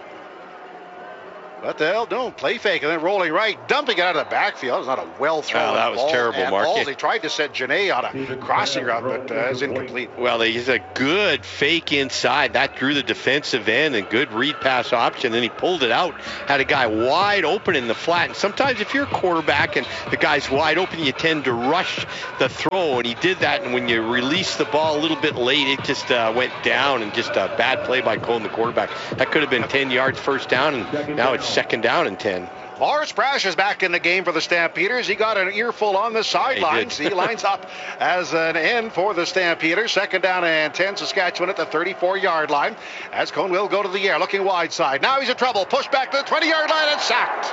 What the hell? Don't play fake and then rolling right, dumping it out of the backfield. That was not a well thrown oh, that was ball terrible, Mark. Balls. He tried to set Janae on a crossing route, but uh, it's incomplete. Well, he's a good fake inside. That drew the defensive end and good read pass option. Then he pulled it out, had a guy wide open in the flat. And sometimes if you're a quarterback and the guy's wide open, you tend to rush the throw. And he did that. And when you release the ball a little bit late, it just uh, went down, and just a bad play by Cohen, the quarterback. That could have been ten yards first down, and now it's second down and ten. Morris Brash is back in the game for the Stampeders. He got an earful on the sidelines. He, he lines up as an end for the Stampeders. Second down and ten. Saskatchewan at the thirty-four-yard line. As Cohen will go to the air, looking wide side. Now he's in trouble. Pushed back to the twenty-yard line and sacked.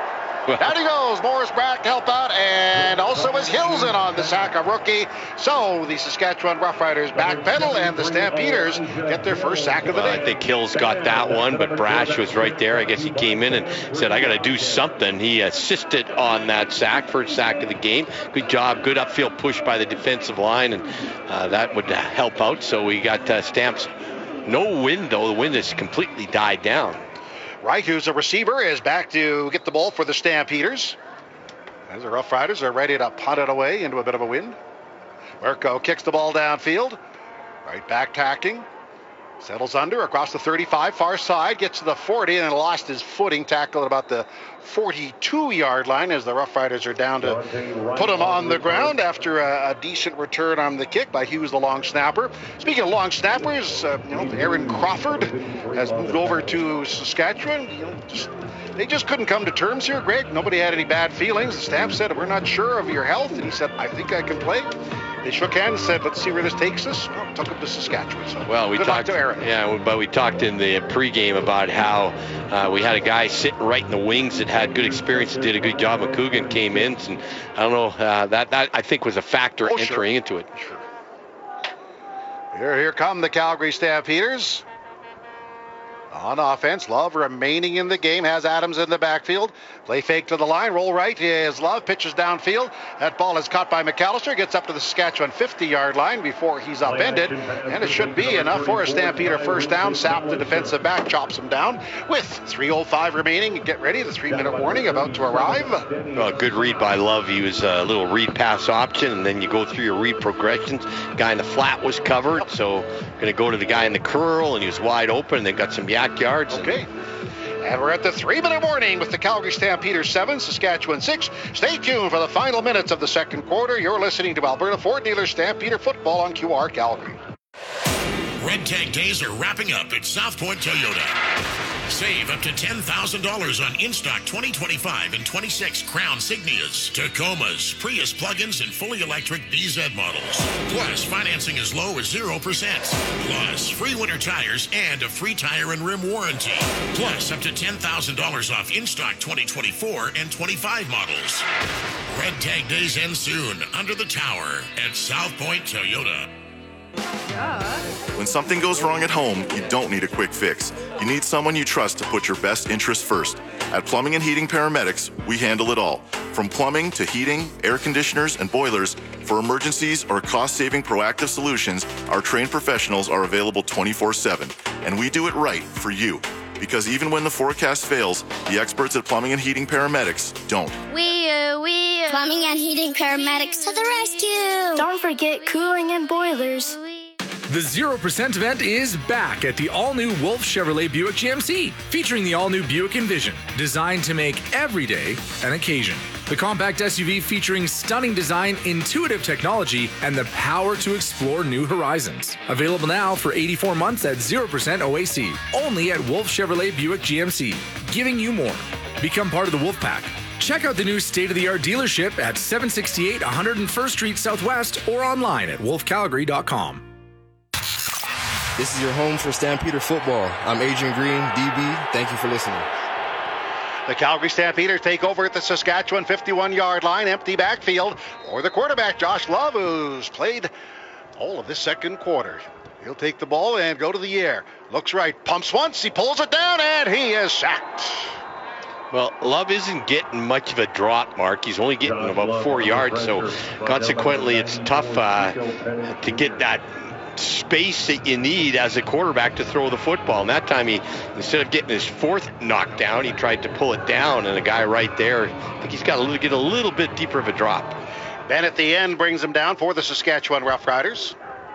Down he goes. Morris Brack to help out, and also is Hills in on the sack, a rookie. So the Saskatchewan Roughriders backpedal, and the Stampeders get their first sack of the well, day. I think Hills got that one, but Brash was right there. I guess he came in and said, I got to do something. He assisted on that sack, first sack of the game. Good job, good upfield push by the defensive line, and uh, that would help out. So we got uh, Stamps. No wind, though. The wind has completely died down. Wright, who's a receiver, is back to get the ball for the Stampeders. As the Rough Riders are ready to punt it away into a bit of a wind. Mirko kicks the ball downfield. Right back tacking. Settles under across the thirty-five, far side, gets to the forty, and lost his footing. Tackle at about the forty-two-yard line as the Rough Riders are down to put him on the ground after a, a decent return on the kick by Hughes, the long snapper. Speaking of long snappers, uh, you know, Aaron Crawford has moved over to Saskatchewan. You know, just, they just couldn't come to terms here, Greg. Nobody had any bad feelings. The staff said, we're not sure of your health, and he said, I think I can play. They shook hands and said, let's see where this takes us. Well, took him to Saskatchewan. So well, we good talked, luck to Aaron. Yeah, but we talked in the pregame about how uh, we had a guy sitting right in the wings that had good experience and did a good job. McCougan came in, and I don't know, uh, that, that I think was a factor oh, entering sure. into it. Sure. Here, here come the Calgary Stampeders. On offense, Love remaining in the game, has Adams in the backfield. Play fake to the line, roll right is Love, pitches downfield. That ball is caught by McAllister, gets up to the Saskatchewan fifty-yard line before he's upended, and it should be enough for a Stampeder first down. Sapp, the defensive back, chops him down with three oh five remaining. Get ready, the three-minute warning about to arrive. Well, good read by Love. He was a little read pass option, and then you go through your read progressions. Guy in the flat was covered, so going to go to the guy in the curl, and he was wide open, and they got some yak yards. Okay. And we're at the three-minute warning with the Calgary Stampeders seven, Saskatchewan six. Stay tuned for the final minutes of the second quarter. You're listening to Alberta Ford Dealer Stampeder Football on Q R Calgary. Red Tag Days are wrapping up at South Point Toyota. Save up to ten thousand dollars on in-stock twenty twenty-five and twenty-six Crown Signias, Tacomas, Prius plug-ins, and fully electric B Z models. Plus, financing as low as zero percent. Plus, free winter tires and a free tire and rim warranty. Plus, up to ten thousand dollars off in-stock twenty twenty-four and twenty-five models. Red Tag Days end soon under the tower at South Point Toyota. When something goes wrong at home, you don't need a quick fix. You need someone you trust to put your best interests first. At Plumbing and Heating Paramedics, we handle it all. From plumbing to heating, air conditioners, and boilers, for emergencies or cost-saving proactive solutions, our trained professionals are available twenty-four seven. And we do it right for you. Because even when the forecast fails, the experts at Plumbing and Heating Paramedics don't. We, uh, we, Plumbing and heating paramedics to the rescue. Don't forget cooling and boilers. The zero percent event is back at the all-new Wolf Chevrolet Buick G M C, featuring the all-new Buick Envision, designed to make every day an occasion. The compact S U V featuring stunning design, intuitive technology, and the power to explore new horizons. Available now for eighty-four months at zero percent O A C, only at Wolf Chevrolet Buick G M C, giving you more. Become part of the Wolf Pack. Check out the new state-of-the-art dealership at seven sixty-eight one hundred first Street Southwest or online at wolf calgary dot com. This is your home for Stampeder football. I'm Adrian Green, D B. Thank you for listening. The Calgary Stampeders take over at the Saskatchewan fifty-one-yard line, empty backfield for the quarterback, Josh Love, who's played all of this second quarter. He'll take the ball and go to the air. Looks right, pumps once, he pulls it down, and he is sacked. Well, Love isn't getting much of a drop, Mark. He's only getting about four yards, so consequently it's tough uh, to get that space that you need as a quarterback to throw the football. And that time, he instead of getting his fourth knocked down, he tried to pull it down, and a guy right there, I think he's got to get a little bit deeper of a drop. Ben at the end brings him down for the Saskatchewan Roughriders.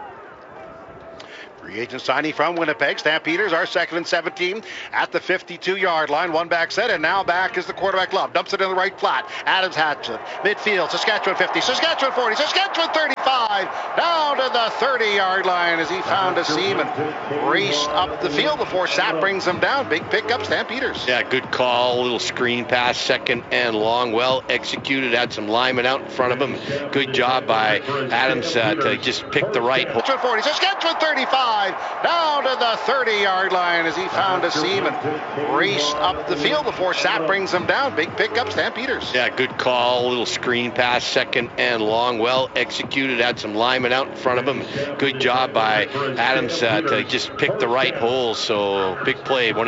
Free agent signing from Winnipeg. Stampeders are second and seventeen at the fifty-two-yard line. One back set, and now back is the quarterback Love. Dumps it in the right flat. Adams has it. Midfield, Saskatchewan fifty, Saskatchewan forty, Saskatchewan thirty-five. Down to the thirty-yard line as he found a seam and raced up the field before Sapp brings him down. Big pickup, Stampeders. Yeah, good call. Little screen pass, second and long. Well executed. Had some linemen out in front of him. Good job by Adams uh, to just pick the right hole. Saskatchewan forty, Saskatchewan thirty-five. Down to the thirty-yard line as he found a seam and raced up the field before Sapp brings him down. Big pickup, Stampeders. Yeah, good call. Little screen pass, second and long. Well executed. Had some linemen out in front of him. Good job by Adams uh, to just pick the right hole. So big play. One